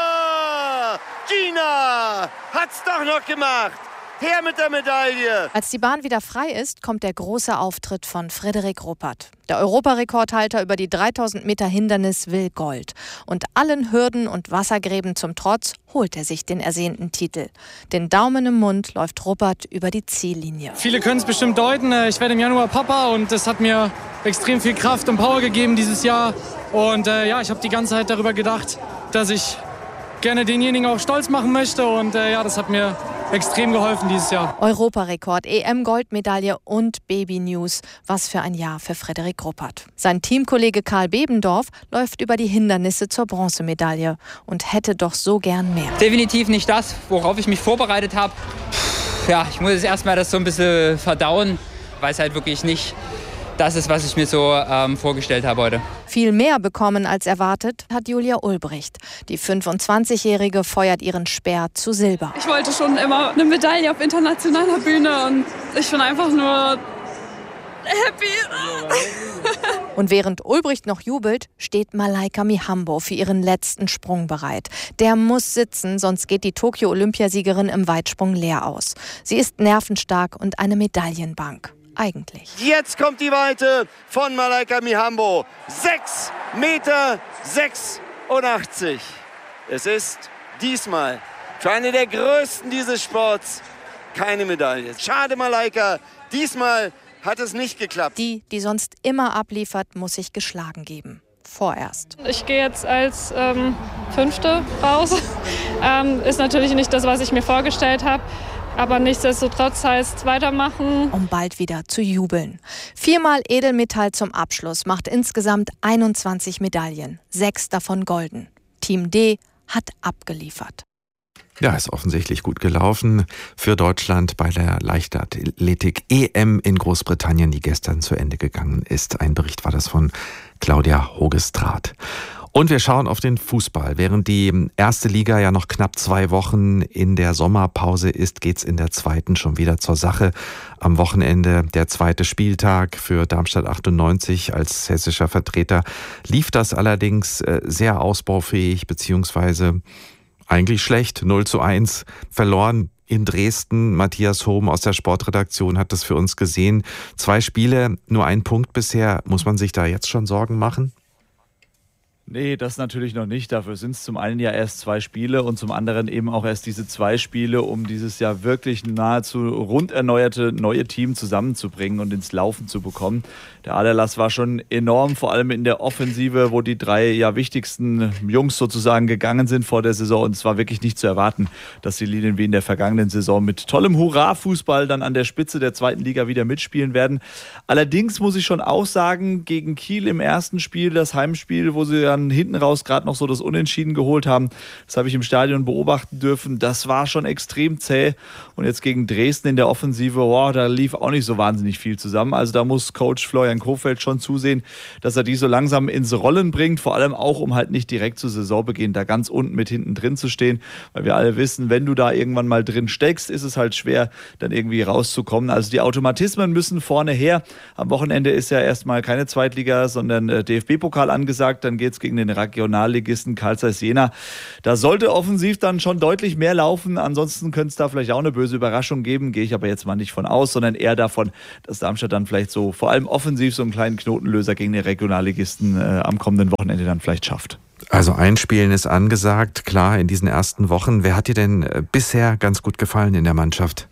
Gina hat's doch noch gemacht. Her mit der Medaille! Als die Bahn wieder frei ist, kommt der große Auftritt von Frederik Ruppert. Der Europarekordhalter über die dreitausend Meter Hindernis will Gold. Und allen Hürden und Wassergräben zum Trotz holt er sich den ersehnten Titel. Den Daumen im Mund läuft Ruppert über die Ziellinie. Viele können es bestimmt deuten. Ich werde im Januar Papa und das hat mir extrem viel Kraft und Power gegeben dieses Jahr. Und äh, ja, ich habe die ganze Zeit darüber gedacht, dass ich gerne denjenigen auch stolz machen möchte. Und äh, ja, das hat mir extrem geholfen dieses Jahr. Europarekord, E M-Goldmedaille und Baby-News. Was für ein Jahr für Frederik Ruppert. Sein Teamkollege Karl Bebendorf läuft über die Hindernisse zur Bronzemedaille und hätte doch so gern mehr. Definitiv nicht das, worauf ich mich vorbereitet habe. Ja, ich muss jetzt erstmal das so ein bisschen verdauen, weil es halt wirklich nicht das ist, was ich mir so ähm, vorgestellt habe heute. Viel mehr bekommen als erwartet hat Julia Ulbricht. Die fünfundzwanzigjährige feuert ihren Speer zu Silber. Ich wollte schon immer eine Medaille auf internationaler Bühne und ich bin einfach nur happy. Und während Ulbricht noch jubelt, steht Malaika Mihambo für ihren letzten Sprung bereit. Der muss sitzen, sonst geht die Tokio-Olympiasiegerin im Weitsprung leer aus. Sie ist nervenstark und eine Medaillenbank. Eigentlich. Jetzt kommt die Weite von Malaika Mihambo. sechs Meter sechsundachtzig. Es ist diesmal für eine der größten dieses Sports keine Medaille. Schade, Malaika. Diesmal hat es nicht geklappt. Die, die sonst immer abliefert, muss sich geschlagen geben. Vorerst. Ich gehe jetzt als ähm, Fünfte raus. ähm, ist natürlich nicht das, was ich mir vorgestellt habe. Aber nichtsdestotrotz heißt es weitermachen. Um bald wieder zu jubeln. Viermal Edelmetall zum Abschluss macht insgesamt einundzwanzig Medaillen. Sechs davon golden. Team D hat abgeliefert. Ja, ist offensichtlich gut gelaufen für Deutschland bei der Leichtathletik E M in Großbritannien, die gestern zu Ende gegangen ist. Ein Bericht war das von Claudia Hogestraat. Und wir schauen auf den Fußball. Während die erste Liga ja noch knapp zwei Wochen in der Sommerpause ist, geht's in der zweiten schon wieder zur Sache. Am Wochenende der zweite Spieltag für Darmstadt achtundneunzig als hessischer Vertreter. Lief das allerdings sehr ausbaufähig, beziehungsweise eigentlich schlecht. null zu eins verloren in Dresden. Matthias Hohm aus der Sportredaktion hat das für uns gesehen. Zwei Spiele, nur ein Punkt bisher. Muss man sich da jetzt schon Sorgen machen? Nee, das natürlich noch nicht. Dafür sind es zum einen ja erst zwei Spiele und zum anderen eben auch erst diese zwei Spiele, um dieses Jahr wirklich nahezu rund erneuerte neue Team zusammenzubringen und ins Laufen zu bekommen. Der Aderlass war schon enorm, vor allem in der Offensive, wo die drei ja wichtigsten Jungs sozusagen gegangen sind vor der Saison. Und es war wirklich nicht zu erwarten, dass die Linien wie in der vergangenen Saison mit tollem Hurra-Fußball dann an der Spitze der zweiten Liga wieder mitspielen werden. Allerdings muss ich schon auch sagen, gegen Kiel im ersten Spiel, das Heimspiel, wo sie ja hinten raus gerade noch so das Unentschieden geholt haben. Das habe ich im Stadion beobachten dürfen. Das war schon extrem zäh. Und jetzt gegen Dresden in der Offensive, wow, da lief auch nicht so wahnsinnig viel zusammen. Also da muss Coach Florian Kohfeldt schon zusehen, dass er die so langsam ins Rollen bringt. Vor allem auch, um halt nicht direkt zu Saisonbeginn da ganz unten mit hinten drin zu stehen. Weil wir alle wissen, wenn du da irgendwann mal drin steckst, ist es halt schwer, dann irgendwie rauszukommen. Also die Automatismen müssen vorne her. Am Wochenende ist ja erstmal keine Zweitliga, sondern D F B-Pokal angesagt. Dann geht es gegen den Regionalligisten Carl Zeiss Jena. Da sollte offensiv dann schon deutlich mehr laufen. Ansonsten könnte es da vielleicht auch eine böse Überraschung geben. Gehe ich aber jetzt mal nicht von aus, sondern eher davon, dass Darmstadt dann vielleicht so vor allem offensiv so einen kleinen Knotenlöser gegen den Regionalligisten äh, am kommenden Wochenende dann vielleicht schafft. Also Einspielen ist angesagt, klar, in diesen ersten Wochen. Wer hat dir denn bisher ganz gut gefallen in der Mannschaft?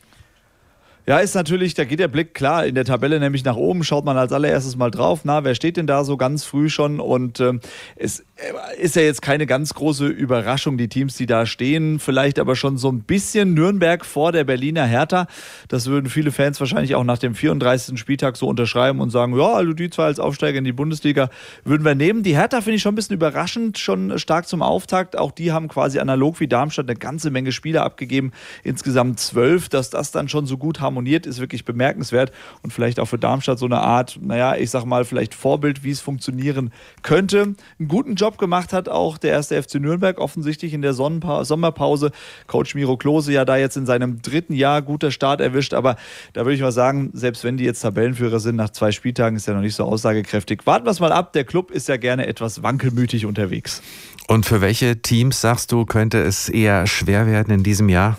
Ja, ist natürlich, da geht der Blick klar in der Tabelle nämlich nach oben, schaut man als allererstes mal drauf, na, wer steht denn da so ganz früh schon, und äh, es ist ja jetzt keine ganz große Überraschung, die Teams, die da stehen, vielleicht aber schon so ein bisschen Nürnberg vor der Berliner Hertha. Das würden viele Fans wahrscheinlich auch nach dem vierunddreißigsten Spieltag so unterschreiben und sagen, ja, also die zwei als Aufsteiger in die Bundesliga würden wir nehmen. Die Hertha finde ich schon ein bisschen überraschend, schon stark zum Auftakt. Auch die haben quasi analog wie Darmstadt eine ganze Menge Spieler abgegeben, insgesamt zwölf. Dass das dann schon so gut harmoniert, ist wirklich bemerkenswert und vielleicht auch für Darmstadt so eine Art, naja, ich sag mal, vielleicht Vorbild, wie es funktionieren könnte. Einen guten Job gemacht hat auch der erste F C Nürnberg, offensichtlich in der Sonnenpa- Sommerpause. Coach Miro Klose ja da jetzt in seinem dritten Jahr, guter Start erwischt, aber da würde ich mal sagen, selbst wenn die jetzt Tabellenführer sind, nach zwei Spieltagen ist ja noch nicht so aussagekräftig. Warten wir es mal ab, der Club ist ja gerne etwas wankelmütig unterwegs. Und für welche Teams, sagst du, könnte es eher schwer werden in diesem Jahr?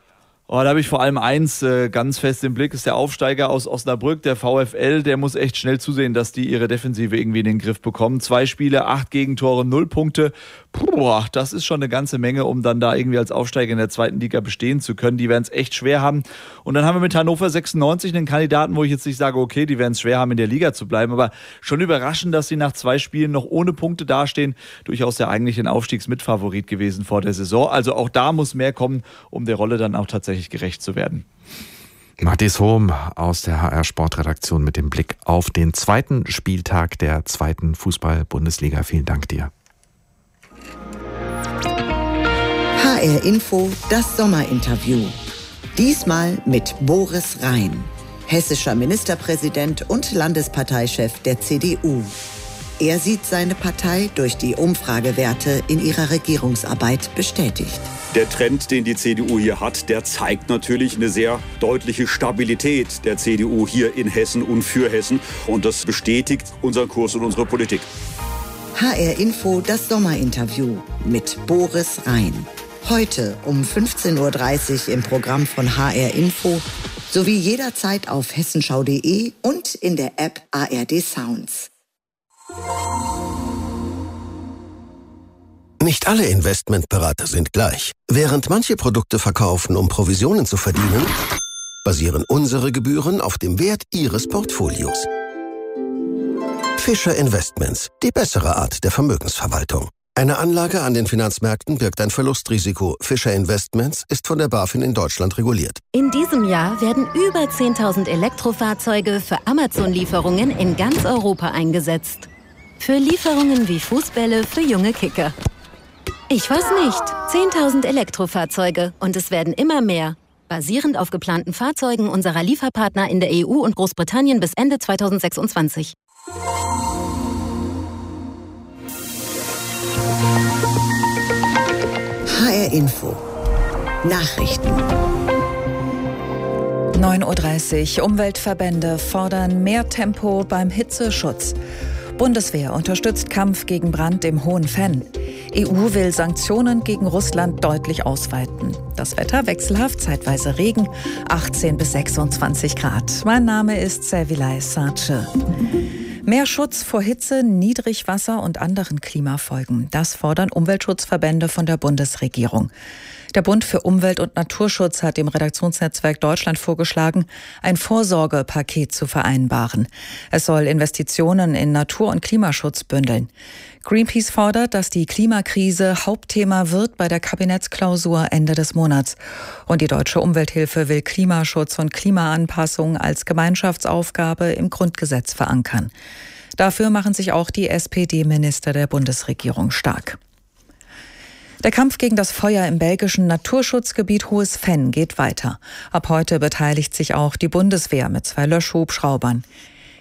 Oh, da habe ich vor allem eins äh, ganz fest im Blick, ist der Aufsteiger aus Osnabrück, der VfL. Der muss echt schnell zusehen, dass die ihre Defensive irgendwie in den Griff bekommen. Zwei Spiele, acht Gegentore, null Punkte. Puh, das ist schon eine ganze Menge, um dann da irgendwie als Aufsteiger in der zweiten Liga bestehen zu können. Die werden es echt schwer haben. Und dann haben wir mit Hannover sechsundneunzig einen Kandidaten, wo ich jetzt nicht sage, okay, die werden es schwer haben, in der Liga zu bleiben. Aber schon überraschend, dass sie nach zwei Spielen noch ohne Punkte dastehen. Durchaus der eigentliche Aufstiegsmitfavorit gewesen vor der Saison. Also auch da muss mehr kommen, um der Rolle dann auch tatsächlich gerecht zu werden. Matthias Hohm aus der H R-Sportredaktion mit dem Blick auf den zweiten Spieltag der zweiten Fußball-Bundesliga. Vielen Dank dir. H R Info, das Sommerinterview. Diesmal mit Boris Rhein, hessischer Ministerpräsident und Landesparteichef der C D U. Er sieht seine Partei durch die Umfragewerte in ihrer Regierungsarbeit bestätigt. Der Trend, den die C D U hier hat, der zeigt natürlich eine sehr deutliche Stabilität der C D U hier in Hessen und für Hessen. Und das bestätigt unseren Kurs und unsere Politik. H R Info, das Sommerinterview mit Boris Rhein. Heute um fünfzehn Uhr dreißig im Programm von H R Info sowie jederzeit auf hessenschau punkt de und in der App A R D Sounds. Nicht alle Investmentberater sind gleich. Während manche Produkte verkaufen, um Provisionen zu verdienen, basieren unsere Gebühren auf dem Wert Ihres Portfolios. Fischer Investments, die bessere Art der Vermögensverwaltung. Eine Anlage an den Finanzmärkten birgt ein Verlustrisiko. Fischer Investments ist von der BaFin in Deutschland reguliert. In diesem Jahr werden über zehntausend Elektrofahrzeuge für Amazon-Lieferungen in ganz Europa eingesetzt. Für Lieferungen wie Fußbälle für junge Kicker. Ich weiß nicht. zehntausend Elektrofahrzeuge und es werden immer mehr. Basierend auf geplanten Fahrzeugen unserer Lieferpartner in der E U und Großbritannien bis Ende zweitausendsechsundzwanzig. H R Info. Nachrichten. neun Uhr dreißig. Umweltverbände fordern mehr Tempo beim Hitzeschutz. Bundeswehr unterstützt Kampf gegen Brand im Hohen Fenn. E U will Sanktionen gegen Russland deutlich ausweiten. Das Wetter wechselhaft, zeitweise Regen, achtzehn bis sechsundzwanzig Grad. Mein Name ist Servilay Sarce. Mehr Schutz vor Hitze, Niedrigwasser und anderen Klimafolgen. Das fordern Umweltschutzverbände von der Bundesregierung. Der Bund für Umwelt- und Naturschutz hat dem Redaktionsnetzwerk Deutschland vorgeschlagen, ein Vorsorgepaket zu vereinbaren. Es soll Investitionen in Natur- und Klimaschutz bündeln. Greenpeace fordert, dass die Klimakrise Hauptthema wird bei der Kabinettsklausur Ende des Monats. Und die Deutsche Umwelthilfe will Klimaschutz und Klimaanpassung als Gemeinschaftsaufgabe im Grundgesetz verankern. Dafür machen sich auch die S P D-Minister der Bundesregierung stark. Der Kampf gegen das Feuer im belgischen Naturschutzgebiet Hohes Fenn geht weiter. Ab heute beteiligt sich auch die Bundeswehr mit zwei Löschhubschraubern.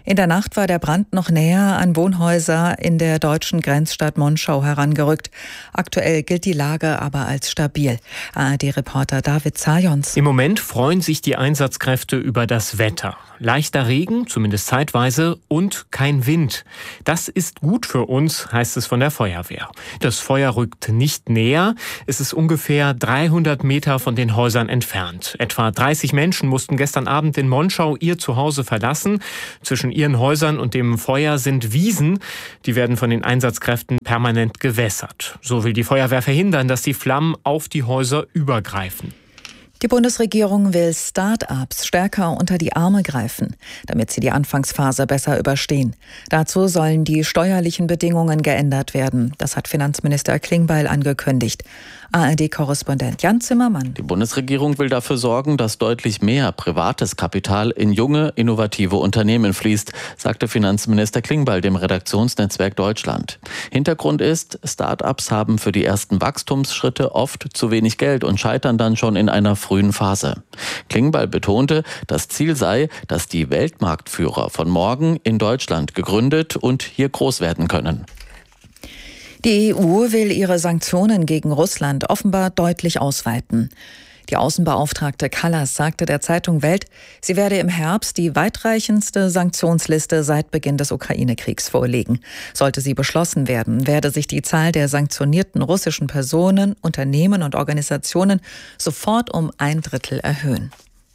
In der Nacht war der Brand noch näher an Wohnhäuser in der deutschen Grenzstadt Monschau herangerückt. Aktuell gilt die Lage aber als stabil. A R D-Reporter David Zajons. Im Moment freuen sich die Einsatzkräfte über das Wetter. Leichter Regen, zumindest zeitweise, und kein Wind. Das ist gut für uns, heißt es von der Feuerwehr. Das Feuer rückt nicht näher. Es ist ungefähr dreihundert Meter von den Häusern entfernt. Etwa dreißig Menschen mussten gestern Abend in Monschau ihr Zuhause verlassen. Zwischen ihren Häusern und dem Feuer sind Wiesen. Die werden von den Einsatzkräften permanent gewässert. So will die Feuerwehr verhindern, dass die Flammen auf die Häuser übergreifen. Die Bundesregierung will Start-ups stärker unter die Arme greifen, damit sie die Anfangsphase besser überstehen. Dazu sollen die steuerlichen Bedingungen geändert werden. Das hat Finanzminister Klingbeil angekündigt. A R D-Korrespondent Jan Zimmermann. Die Bundesregierung will dafür sorgen, dass deutlich mehr privates Kapital in junge, innovative Unternehmen fließt, sagte Finanzminister Klingbeil dem Redaktionsnetzwerk Deutschland. Hintergrund ist, Start-ups haben für die ersten Wachstumsschritte oft zu wenig Geld und scheitern dann schon in einer frühen Phase. Klingbeil betonte, das Ziel sei, dass die Weltmarktführer von morgen in Deutschland gegründet und hier groß werden können. Die E U will ihre Sanktionen gegen Russland offenbar deutlich ausweiten. Die Außenbeauftragte Kallas sagte der Zeitung Welt, sie werde im Herbst die weitreichendste Sanktionsliste seit Beginn des Ukraine-Kriegs vorlegen. Sollte sie beschlossen werden, werde sich die Zahl der sanktionierten russischen Personen, Unternehmen und Organisationen sofort um ein Drittel erhöhen.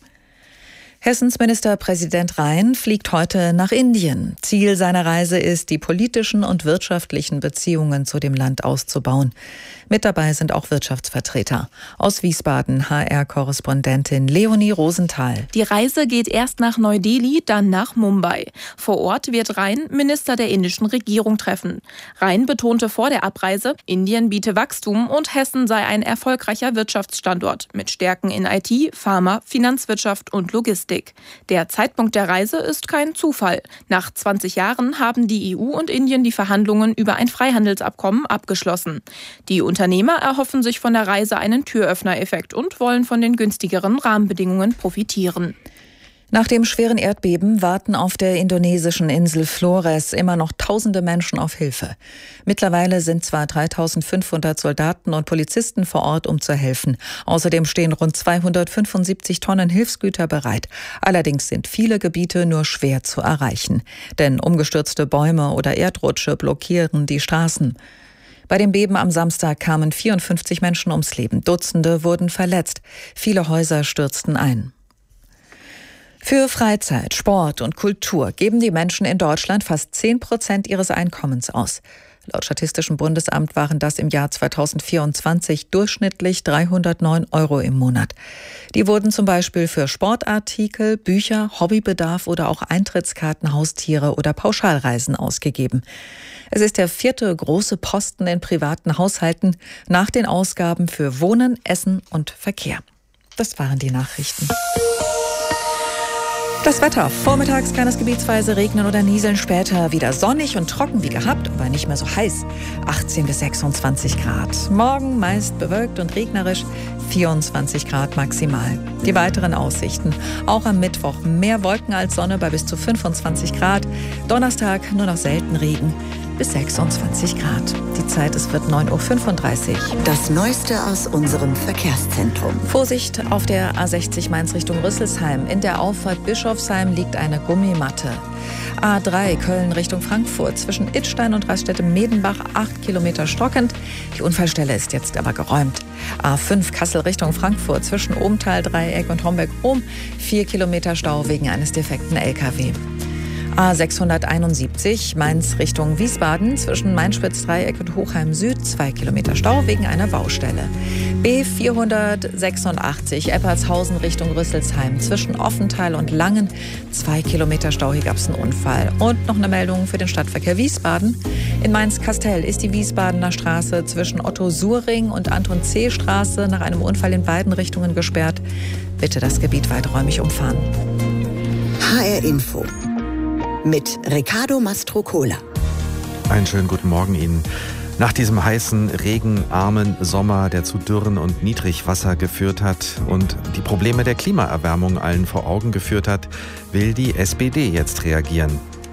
Hessens Ministerpräsident Rhein fliegt heute nach Indien. Ziel seiner Reise ist, die politischen und wirtschaftlichen Beziehungen zu dem Land auszubauen. Mit dabei sind auch Wirtschaftsvertreter. Aus Wiesbaden H R-Korrespondentin Leonie Rosenthal. Die Reise geht erst nach Neu-Delhi, dann nach Mumbai. Vor Ort wird Rhein Minister der indischen Regierung treffen. Rhein betonte vor der Abreise, Indien biete Wachstum und Hessen sei ein erfolgreicher Wirtschaftsstandort mit Stärken in I T, Pharma, Finanzwirtschaft und Logistik. Der Zeitpunkt der Reise ist kein Zufall. Nach zwanzig Jahren haben die E U und Indien die Verhandlungen über ein Freihandelsabkommen abgeschlossen. Die Unternehmer erhoffen sich von der Reise einen Türöffner-Effekt und wollen von den günstigeren Rahmenbedingungen profitieren. Nach dem schweren Erdbeben warten auf der indonesischen Insel Flores immer noch tausende Menschen auf Hilfe. Mittlerweile sind zwar dreitausendfünfhundert Soldaten und Polizisten vor Ort, um zu helfen. Außerdem stehen rund zweihundertfünfundsiebzig Tonnen Hilfsgüter bereit. Allerdings sind viele Gebiete nur schwer zu erreichen. Denn umgestürzte Bäume oder Erdrutsche blockieren die Straßen. Bei dem Beben am Samstag kamen vierundfünfzig Menschen ums Leben. Dutzende wurden verletzt. Viele Häuser stürzten ein. Für Freizeit, Sport und Kultur geben die Menschen in Deutschland fast zehn Prozent ihres Einkommens aus. Laut Statistischem Bundesamt waren das im Jahr zweitausendvierundzwanzig durchschnittlich dreihundertneun Euro im Monat. Die wurden zum Beispiel für Sportartikel, Bücher, Hobbybedarf oder auch Eintrittskarten, Haustiere oder Pauschalreisen ausgegeben. Es ist der vierte große Posten in privaten Haushalten nach den Ausgaben für Wohnen, Essen und Verkehr. Das waren die Nachrichten. Das Wetter. Vormittags kann es gebietsweise regnen oder nieseln, später wieder sonnig und trocken wie gehabt, aber nicht mehr so heiß. achtzehn bis sechsundzwanzig Grad. Morgen meist bewölkt und regnerisch, vierundzwanzig Grad maximal. Die weiteren Aussichten. Auch am Mittwoch mehr Wolken als Sonne bei bis zu fünfundzwanzig Grad. Donnerstag nur noch selten Regen bis sechsundzwanzig Grad. Die Zeit, es wird neun Uhr fünfunddreißig. Das Neueste aus unserem Verkehrszentrum. Vorsicht auf der A sechzig Mainz Richtung Rüsselsheim. In der Auffahrt Bischofsheim liegt eine Gummimatte. A drei Köln Richtung Frankfurt zwischen Idstein und Raststätte Medenbach acht Kilometer stockend. Die Unfallstelle ist jetzt aber geräumt. A fünf Kassel Richtung Frankfurt zwischen Ohmtal Dreieck und Homberg-Ohm vier Kilometer Stau wegen eines defekten L K W. A sechshunderteinundsiebzig Mainz Richtung Wiesbaden zwischen Mainspitz-Dreieck und Hochheim Süd zwei Kilometer Stau wegen einer Baustelle. B vierhundertsechsundachtzig Eppertshausen Richtung Rüsselsheim zwischen Offenthal und Langen zwei Kilometer Stau, hier gab es einen Unfall. Und noch eine Meldung für den Stadtverkehr Wiesbaden. In Mainz-Kastel ist die Wiesbadener Straße zwischen Otto-Suhring und Anton-C-Straße nach einem Unfall in beiden Richtungen gesperrt. Bitte das Gebiet weiträumig umfahren. H R Info mit Riccardo Mastrocola. Einen schönen guten Morgen Ihnen. Nach diesem heißen, regenarmen Sommer, der zu Dürren und Niedrigwasser geführt hat und die Probleme der Klimaerwärmung allen vor Augen geführt hat, will die S P D jetzt reagieren.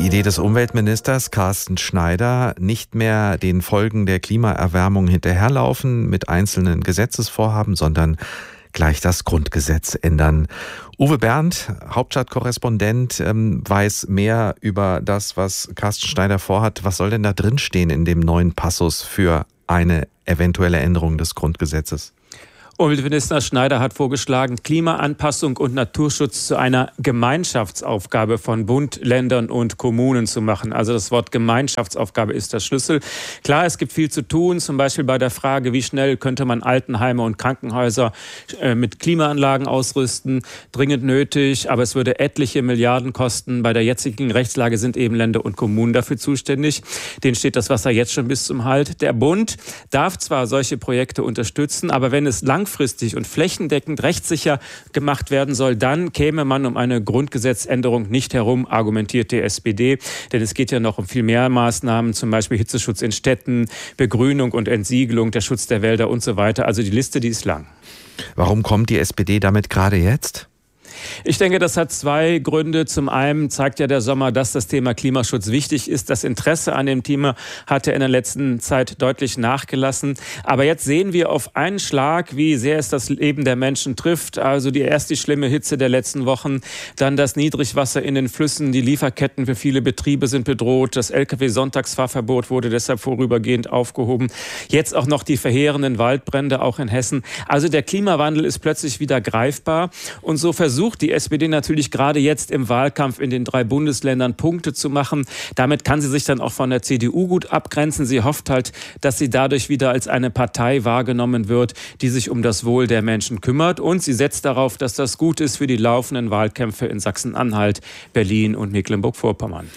Die Idee des Umweltministers Carsten Schneider, nicht mehr den Folgen der Klimaerwärmung hinterherlaufen mit einzelnen Gesetzesvorhaben, sondern gleich das Grundgesetz ändern. Uwe Bernd, Hauptstadtkorrespondent, ähm, weiß mehr über das, was Carsten Schneider vorhat. Was soll denn da drinstehen in dem neuen Passus für eine eventuelle Änderung des Grundgesetzes? Umweltminister Schneider hat vorgeschlagen, Klimaanpassung und Naturschutz zu einer Gemeinschaftsaufgabe von Bund, Ländern und Kommunen zu machen. Also das Wort Gemeinschaftsaufgabe ist der Schlüssel. Klar, es gibt viel zu tun, zum Beispiel bei der Frage, wie schnell könnte man Altenheime und Krankenhäuser äh, mit Klimaanlagen ausrüsten. Dringend nötig, aber es würde etliche Milliarden kosten. Bei der jetzigen Rechtslage sind eben Länder und Kommunen dafür zuständig. Denen steht das Wasser jetzt schon bis zum Halt. Der Bund darf zwar solche Projekte unterstützen, aber wenn es lang langfristig und flächendeckend rechtssicher gemacht werden soll, dann käme man um eine Grundgesetzänderung nicht herum, argumentiert die S P D. Denn es geht ja noch um viel mehr Maßnahmen, zum Beispiel Hitzeschutz in Städten, Begrünung und Entsiegelung, der Schutz der Wälder und so weiter. Also die Liste, die ist lang. Warum kommt die S P D damit gerade jetzt? Ich denke, das hat zwei Gründe. Zum einen zeigt ja der Sommer, dass das Thema Klimaschutz wichtig ist. Das Interesse an dem Thema hat ja in der letzten Zeit deutlich nachgelassen. Aber jetzt sehen wir auf einen Schlag, wie sehr es das Leben der Menschen trifft. Also die erst die schlimme Hitze der letzten Wochen, dann das Niedrigwasser in den Flüssen, die Lieferketten für viele Betriebe sind bedroht. Das L K W-Sonntagsfahrverbot wurde deshalb vorübergehend aufgehoben. Jetzt auch noch die verheerenden Waldbrände, auch in Hessen. Also der Klimawandel ist plötzlich wieder greifbar. Und so versucht die S P D natürlich gerade jetzt im Wahlkampf in den drei Bundesländern Punkte zu machen. Damit kann sie sich dann auch von der C D U gut abgrenzen. Sie hofft halt, dass sie dadurch wieder als eine Partei wahrgenommen wird, die sich um das Wohl der Menschen kümmert. Und sie setzt darauf, dass das gut ist für die laufenden Wahlkämpfe in Sachsen-Anhalt, Berlin und Mecklenburg-Vorpommern.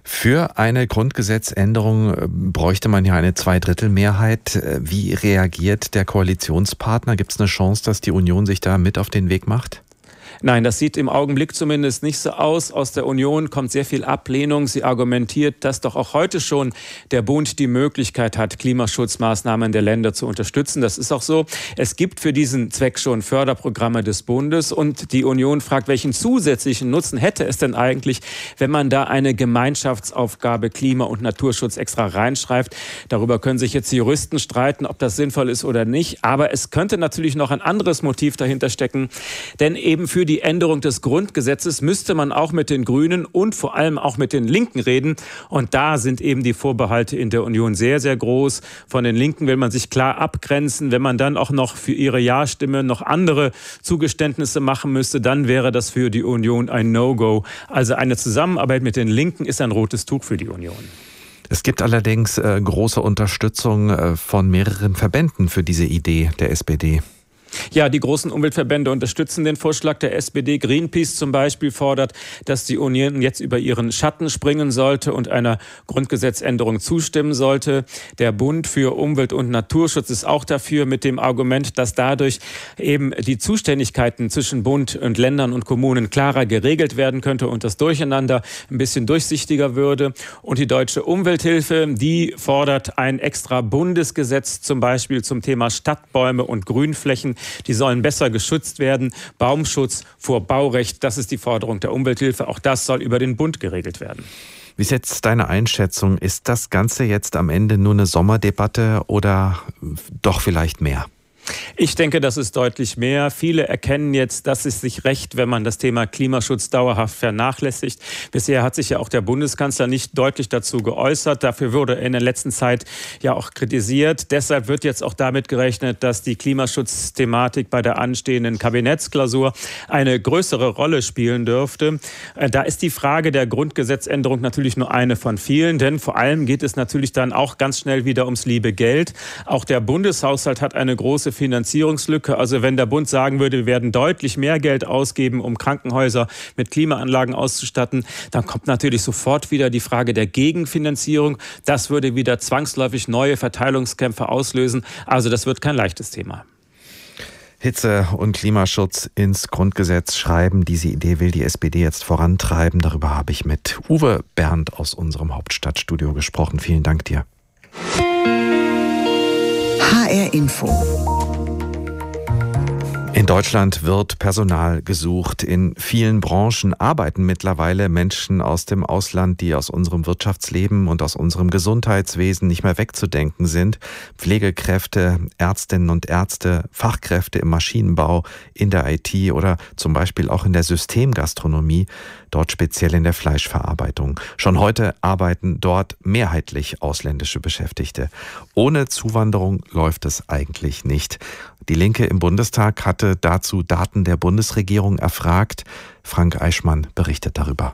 Für eine Grundgesetzänderung bräuchte man ja eine Zweidrittelmehrheit. Wie reagiert der Koalitionspartner? Gibt es eine Chance, dass die Union sich da mit auf den Weg macht? Nein, das sieht im Augenblick zumindest nicht so aus. Aus der Union kommt sehr viel Ablehnung. Sie argumentiert, dass doch auch heute schon der Bund die Möglichkeit hat, Klimaschutzmaßnahmen der Länder zu unterstützen. Das ist auch so. Es gibt für diesen Zweck schon Förderprogramme des Bundes. Und die Union fragt, welchen zusätzlichen Nutzen hätte es denn eigentlich, wenn man da eine Gemeinschaftsaufgabe Klima- und Naturschutz extra reinschreibt. Darüber können sich jetzt die Juristen streiten, ob das sinnvoll ist oder nicht. Aber es könnte natürlich noch ein anderes Motiv dahinter stecken. Denn eben für die Änderung des Grundgesetzes müsste man auch mit den Grünen und vor allem auch mit den Linken reden. Und da sind eben die Vorbehalte in der Union sehr, sehr groß. Von den Linken will man sich klar abgrenzen. Wenn man dann auch noch für ihre Ja-Stimme noch andere Zugeständnisse machen müsste, dann wäre das für die Union ein No-Go. Also eine Zusammenarbeit mit den Linken ist ein rotes Tuch für die Union. Es gibt allerdings äh, große Unterstützung äh, von mehreren Verbänden für diese Idee der S P D. Ja, die großen Umweltverbände unterstützen den Vorschlag der S P D. Greenpeace zum Beispiel fordert, dass die Union jetzt über ihren Schatten springen sollte und einer Grundgesetzänderung zustimmen sollte. Der Bund für Umwelt- und Naturschutz ist auch dafür mit dem Argument, dass dadurch eben die Zuständigkeiten zwischen Bund und Ländern und Kommunen klarer geregelt werden könnte und das Durcheinander ein bisschen durchsichtiger würde. Und die Deutsche Umwelthilfe, die fordert ein extra Bundesgesetz zum Beispiel zum Thema Stadtbäume und Grünflächen. Die sollen besser geschützt werden. Baumschutz vor Baurecht, das ist die Forderung der Umwelthilfe. Auch das soll über den Bund geregelt werden. Wie ist jetzt deine Einschätzung? Ist das Ganze jetzt am Ende nur eine Sommerdebatte oder doch vielleicht mehr? Ich denke, das ist deutlich mehr. Viele erkennen jetzt, dass es sich rächt, wenn man das Thema Klimaschutz dauerhaft vernachlässigt. Bisher hat sich ja auch der Bundeskanzler nicht deutlich dazu geäußert. Dafür wurde in der letzten Zeit ja auch kritisiert. Deshalb wird jetzt auch damit gerechnet, dass die Klimaschutzthematik bei der anstehenden Kabinettsklausur eine größere Rolle spielen dürfte. Da ist die Frage der Grundgesetzänderung natürlich nur eine von vielen, denn vor allem geht es natürlich dann auch ganz schnell wieder ums liebe Geld. Auch der Bundeshaushalt hat eine große Finanzierungslücke. Also wenn der Bund sagen würde, wir werden deutlich mehr Geld ausgeben, um Krankenhäuser mit Klimaanlagen auszustatten, dann kommt natürlich sofort wieder die Frage der Gegenfinanzierung. Das würde wieder zwangsläufig neue Verteilungskämpfe auslösen. Also das wird kein leichtes Thema. Hitze- und Klimaschutz ins Grundgesetz schreiben. Diese Idee will die S P D jetzt vorantreiben. Darüber habe ich mit Uwe Bernd aus unserem Hauptstadtstudio gesprochen. Vielen Dank dir. H R Info. In Deutschland wird Personal gesucht. In vielen Branchen arbeiten mittlerweile Menschen aus dem Ausland, die aus unserem Wirtschaftsleben und aus unserem Gesundheitswesen nicht mehr wegzudenken sind. Pflegekräfte, Ärztinnen und Ärzte, Fachkräfte im Maschinenbau, in der I T oder zum Beispiel auch in der Systemgastronomie, dort speziell in der Fleischverarbeitung. Schon heute arbeiten dort mehrheitlich ausländische Beschäftigte. Ohne Zuwanderung läuft es eigentlich nicht. Die Linke im Bundestag hatte dazu Daten der Bundesregierung erfragt. Frank Eichmann berichtet darüber.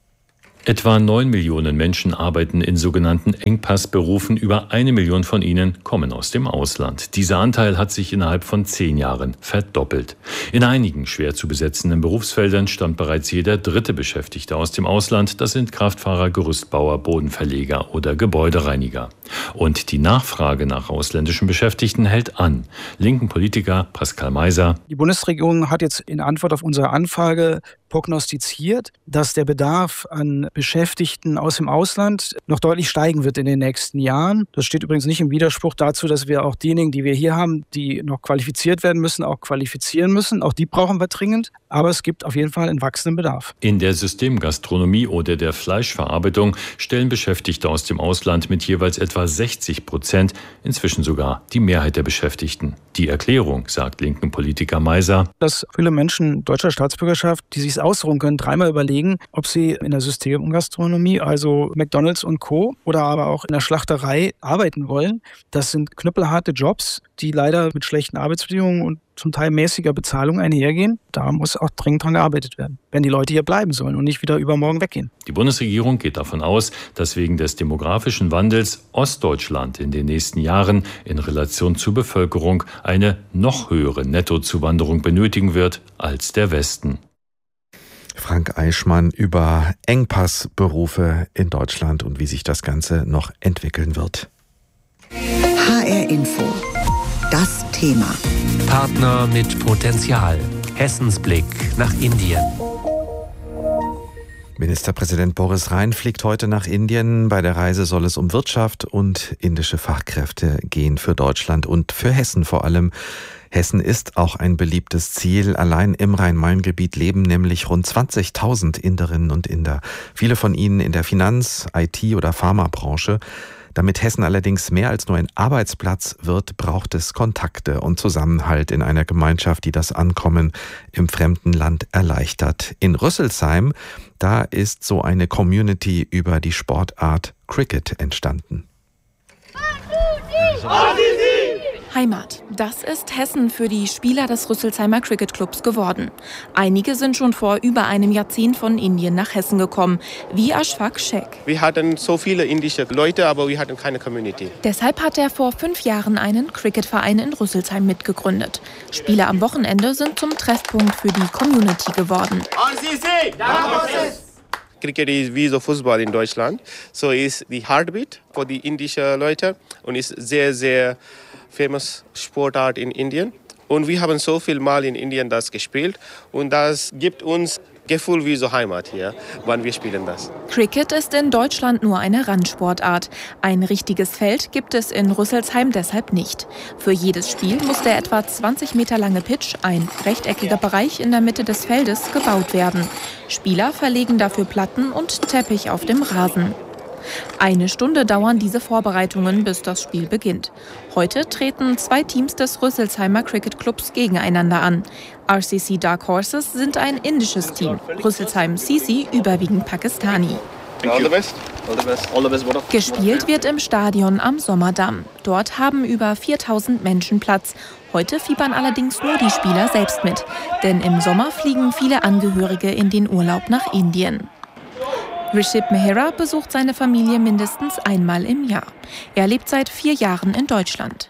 Etwa neun Millionen Menschen arbeiten in sogenannten Engpassberufen. Über eine Million von ihnen kommen aus dem Ausland. Dieser Anteil hat sich innerhalb von zehn Jahren verdoppelt. In einigen schwer zu besetzenden Berufsfeldern stammt bereits jeder dritte Beschäftigte aus dem Ausland. Das sind Kraftfahrer, Gerüstbauer, Bodenverleger oder Gebäudereiniger. Und die Nachfrage nach ausländischen Beschäftigten hält an. Linken Politiker Pascal Meiser. Die Bundesregierung hat jetzt in Antwort auf unsere Anfrage prognostiziert, dass der Bedarf an Beschäftigten aus dem Ausland noch deutlich steigen wird in den nächsten Jahren. Das steht übrigens nicht im Widerspruch dazu, dass wir auch diejenigen, die wir hier haben, die noch qualifiziert werden müssen, auch qualifizieren müssen. Auch die brauchen wir dringend. Aber es gibt auf jeden Fall einen wachsenden Bedarf. In der Systemgastronomie oder der Fleischverarbeitung stellen Beschäftigte aus dem Ausland mit jeweils etwa sechzig Prozent inzwischen sogar die Mehrheit der Beschäftigten. Die Erklärung, sagt linken Politiker Meiser, dass viele Menschen deutscher Staatsbürgerschaft, die sich ausruhen können, dreimal überlegen, ob sie in der Systemgastronomie, also McDonald's und Co. oder aber auch in der Schlachterei arbeiten wollen. Das sind knüppelharte Jobs, die leider mit schlechten Arbeitsbedingungen und zum Teil mäßiger Bezahlung einhergehen. Da muss auch dringend dran gearbeitet werden, wenn die Leute hier bleiben sollen und nicht wieder übermorgen weggehen. Die Bundesregierung geht davon aus, dass wegen des demografischen Wandels Ostdeutschland in den nächsten Jahren in Relation zur Bevölkerung eine noch höhere Nettozuwanderung benötigen wird als der Westen. Frank Eichmann über Engpassberufe in Deutschland und wie sich das Ganze noch entwickeln wird. H R Info. Das Thema. Partner mit Potenzial. Hessens Blick nach Indien. Ministerpräsident Boris Rhein fliegt heute nach Indien. Bei der Reise soll es um Wirtschaft und indische Fachkräfte gehen für Deutschland und für Hessen vor allem. Hessen ist auch ein beliebtes Ziel. Allein im Rhein-Main-Gebiet leben nämlich rund zwanzigtausend Inderinnen und Inder. Viele von ihnen in der Finanz-, I T- oder Pharmabranche. Damit Hessen allerdings mehr als nur ein Arbeitsplatz wird, braucht es Kontakte und Zusammenhalt in einer Gemeinschaft, die das Ankommen im fremden Land erleichtert. In Rüsselsheim, da ist so eine Community über die Sportart Cricket entstanden. Heimat. Das ist Hessen für die Spieler des Rüsselsheimer Cricket Clubs geworden. Einige sind schon vor über einem Jahrzehnt von Indien nach Hessen gekommen, wie Ashfaq Sheikh. Wir hatten so viele indische Leute, aber wir hatten keine Community. Deshalb hat er vor fünf Jahren einen Cricketverein in Rüsselsheim mitgegründet. Spiele am Wochenende sind zum Treffpunkt für die Community geworden. Cricket ist wie so Fußball in Deutschland. So ist die Heartbeat für die indischen Leute und ist sehr, sehr famous Sportart in Indien. Und wir haben so viel Mal in Indien das gespielt und das gibt uns Gefühl wie so Heimat hier, wann wir spielen das. Cricket ist in Deutschland nur eine Randsportart. Ein richtiges Feld gibt es in Rüsselsheim deshalb nicht. Für jedes Spiel muss der etwa zwanzig Meter lange Pitch, ein rechteckiger Bereich in der Mitte des Feldes, gebaut werden. Spieler verlegen dafür Platten und Teppich auf dem Rasen. Eine Stunde dauern diese Vorbereitungen, bis das Spiel beginnt. Heute treten zwei Teams des Rüsselsheimer Cricket Clubs gegeneinander an. R C C Dark Horses sind ein indisches Team, Rüsselsheim C C überwiegend Pakistani. Gespielt wird im Stadion am Sommerdamm. Dort haben über viertausend Menschen Platz. Heute fiebern allerdings nur die Spieler selbst mit. Denn im Sommer fliegen viele Angehörige in den Urlaub nach Indien. Rishib Mehra besucht seine Familie mindestens einmal im Jahr. Er lebt seit vier Jahren in Deutschland.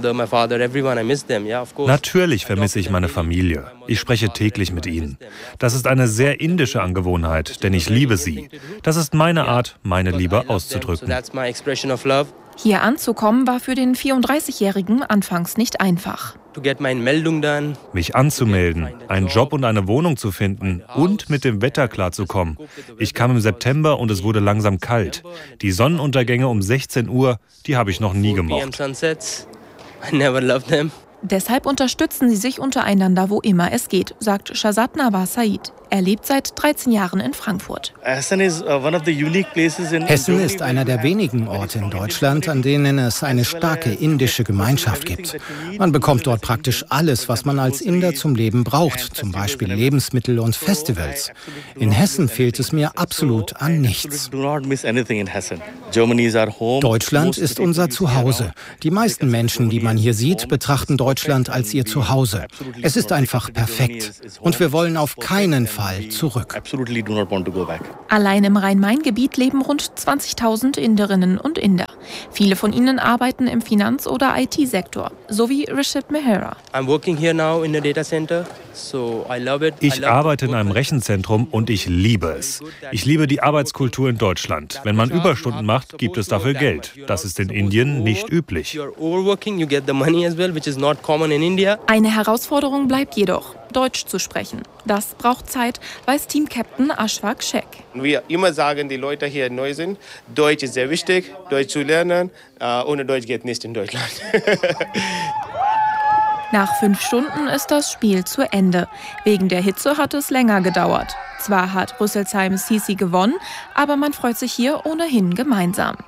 Natürlich vermisse ich meine Familie. Ich spreche täglich mit ihnen. Das ist eine sehr indische Angewohnheit, denn ich liebe sie. Das ist meine Art, meine Liebe auszudrücken. Hier anzukommen war für den vierunddreißigjährigen anfangs nicht einfach. Mich anzumelden, einen Job und eine Wohnung zu finden und mit dem Wetter klarzukommen. Ich kam im September und es wurde langsam kalt. Die Sonnenuntergänge um sechzehn Uhr, die habe ich noch nie gemocht. Deshalb unterstützen sie sich untereinander, wo immer es geht, sagt Shazad Nawaz Said. Er lebt seit dreizehn Jahren in Frankfurt. Hessen ist einer der wenigen Orte in Deutschland, an denen es eine starke indische Gemeinschaft gibt. Man bekommt dort praktisch alles, was man als Inder zum Leben braucht, zum Beispiel Lebensmittel und Festivals. In Hessen fehlt es mir absolut an nichts. Deutschland ist unser Zuhause. Die meisten Menschen, die man hier sieht, betrachten Deutschland als ihr Zuhause. Es ist einfach perfekt. Und wir wollen auf keinen Fall zurück. Allein im Rhein-Main-Gebiet leben rund zwanzigtausend Inderinnen und Inder. Viele von ihnen arbeiten im Finanz- oder I T-Sektor, so wie Rishit Mehra. Ich arbeite in einem Rechenzentrum und ich liebe es. Ich liebe die Arbeitskultur in Deutschland. Wenn man Überstunden macht, gibt es dafür Geld. Das ist in Indien nicht üblich. Eine Herausforderung bleibt jedoch, Deutsch zu sprechen. Das braucht Zeit, weiß Team-Captain Ashfaq Sheikh. Wir immer sagen, die Leute hier neu sind, Deutsch ist sehr wichtig, Deutsch zu lernen. Uh, ohne Deutsch geht nicht in Deutschland. Nach fünf Stunden ist das Spiel zu Ende. Wegen der Hitze hat es länger gedauert. Zwar hat Rüsselsheim Sisi gewonnen, aber man freut sich hier ohnehin gemeinsam.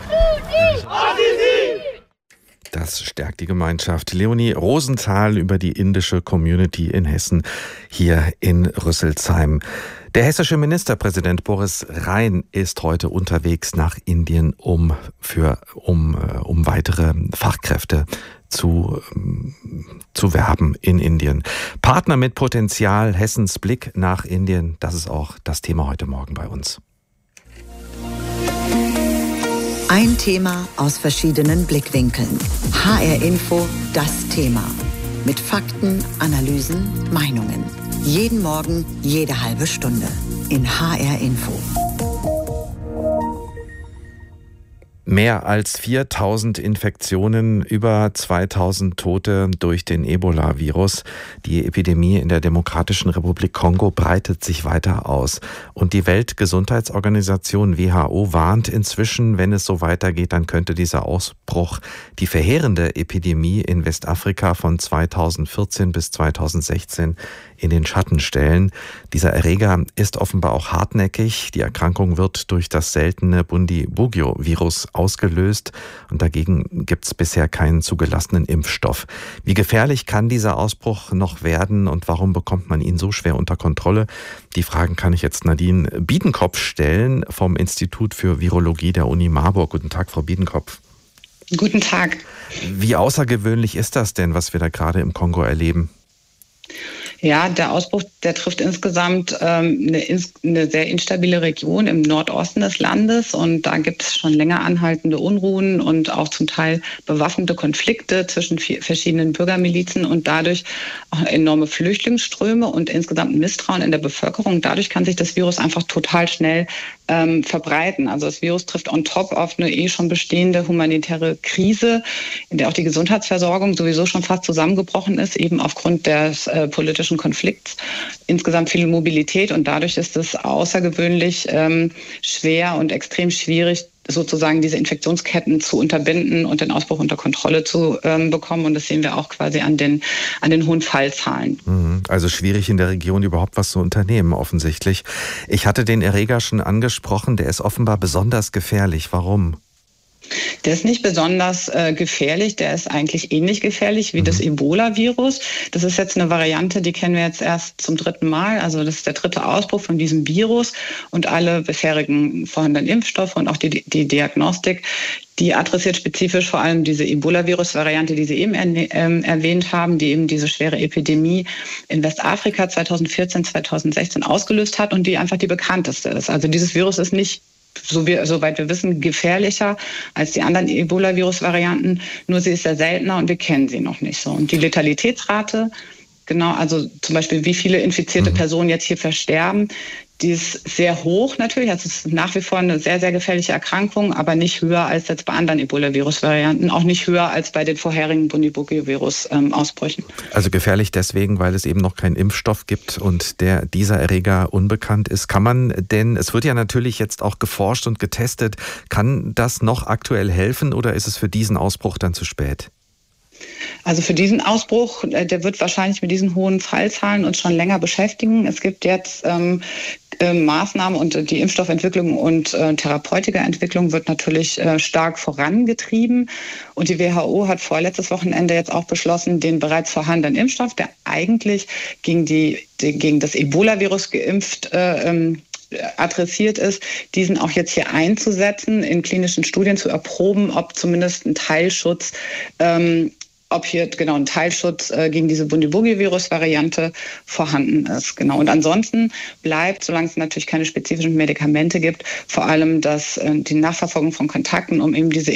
Das stärkt die Gemeinschaft. Leonie Rosenthal über die indische Community in Hessen hier in Rüsselsheim. Der hessische Ministerpräsident Boris Rhein ist heute unterwegs nach Indien, um, für, um, um weitere Fachkräfte zu, zu werben in Indien. Partner mit Potenzial, Hessens Blick nach Indien, das ist auch das Thema heute Morgen bei uns. Ein Thema aus verschiedenen Blickwinkeln. H R Info, das Thema. Mit Fakten, Analysen, Meinungen. Jeden Morgen, jede halbe Stunde. In H R Info. Mehr als viertausend Infektionen, über zweitausend Tote durch den Ebola-Virus. Die Epidemie in der Demokratischen Republik Kongo breitet sich weiter aus. Und die Weltgesundheitsorganisation W H O warnt inzwischen, wenn es so weitergeht, dann könnte dieser Ausbruch die verheerende Epidemie in Westafrika von zweitausendvierzehn bis zweitausendsechzehn in den Schatten stellen. Dieser Erreger ist offenbar auch hartnäckig. Die Erkrankung wird durch das seltene Bundibugyo-Virus ausgelöst und dagegen gibt es bisher keinen zugelassenen Impfstoff. Wie gefährlich kann dieser Ausbruch noch werden und warum bekommt man ihn so schwer unter Kontrolle? Die Fragen kann ich jetzt Nadine Biedenkopf stellen vom Institut für Virologie der Uni Marburg. Guten Tag, Frau Biedenkopf. Guten Tag. Wie außergewöhnlich ist das denn, was wir da gerade im Kongo erleben? Ja, der Ausbruch, der trifft insgesamt ähm, eine, eine sehr instabile Region im Nordosten des Landes und da gibt es schon länger anhaltende Unruhen und auch zum Teil bewaffnete Konflikte zwischen vier, verschiedenen Bürgermilizen und dadurch auch enorme Flüchtlingsströme und insgesamt ein Misstrauen in der Bevölkerung. Dadurch kann sich das Virus einfach total schnell ähm, verbreiten. Also das Virus trifft on top auf eine eh schon bestehende humanitäre Krise, in der auch die Gesundheitsversorgung sowieso schon fast zusammengebrochen ist, eben aufgrund des äh, politischen Konflikts, insgesamt viel Mobilität und dadurch ist es außergewöhnlich ähm, schwer und extrem schwierig, sozusagen diese Infektionsketten zu unterbinden und den Ausbruch unter Kontrolle zu ähm, bekommen. Und das sehen wir auch quasi an den, an den hohen Fallzahlen. Also schwierig in der Region überhaupt was zu unternehmen, offensichtlich. Ich hatte den Erreger schon angesprochen, der ist offenbar besonders gefährlich. Warum? Der ist nicht besonders äh, gefährlich, der ist eigentlich ähnlich gefährlich wie mhm. das Ebola-Virus. Das ist jetzt eine Variante, die kennen wir jetzt erst zum dritten Mal. Also das ist der dritte Ausbruch von diesem Virus und alle bisherigen vorhandenen Impfstoffe und auch die, die Diagnostik, die adressiert spezifisch vor allem diese Ebola-Virus-Variante, die Sie eben er, äh, erwähnt haben, die eben diese schwere Epidemie in Westafrika zweitausendvierzehn, zweitausendsechzehn ausgelöst hat und die einfach die bekannteste ist. Also dieses Virus ist nicht, so wir, soweit wir wissen, gefährlicher als die anderen Ebola-Virus-Varianten. Nur sie ist sehr seltener und wir kennen sie noch nicht so. Und die Letalitätsrate, genau, also zum Beispiel wie viele infizierte Personen jetzt hier versterben, die ist sehr hoch natürlich. Also es ist nach wie vor eine sehr, sehr gefährliche Erkrankung, aber nicht höher als jetzt bei anderen Ebola-Virus-Varianten, auch nicht höher als bei den vorherigen Bundibugyo-Virus-Ausbrüchen. Also gefährlich deswegen, weil es eben noch keinen Impfstoff gibt und der dieser Erreger unbekannt ist. Kann man denn, es wird ja natürlich jetzt auch geforscht und getestet, kann das noch aktuell helfen oder ist es für diesen Ausbruch dann zu spät? Also für diesen Ausbruch, der wird wahrscheinlich mit diesen hohen Fallzahlen uns schon länger beschäftigen. Es gibt jetzt ähm, äh, Maßnahmen und die Impfstoffentwicklung und äh, Therapeutikaentwicklung wird natürlich äh, stark vorangetrieben. Und die W H O hat vorletztes Wochenende jetzt auch beschlossen, den bereits vorhandenen Impfstoff, der eigentlich gegen, die, die, gegen das Ebola-Virus geimpft äh, ähm, adressiert ist, diesen auch jetzt hier einzusetzen, in klinischen Studien zu erproben, ob zumindest ein Teilschutz ähm, ob hier genau ein Teilschutz äh, gegen diese Bundibugyo-Virus-Variante vorhanden ist. Genau. Und ansonsten bleibt, solange es natürlich keine spezifischen Medikamente gibt, vor allem das, äh, die Nachverfolgung von Kontakten, um eben diese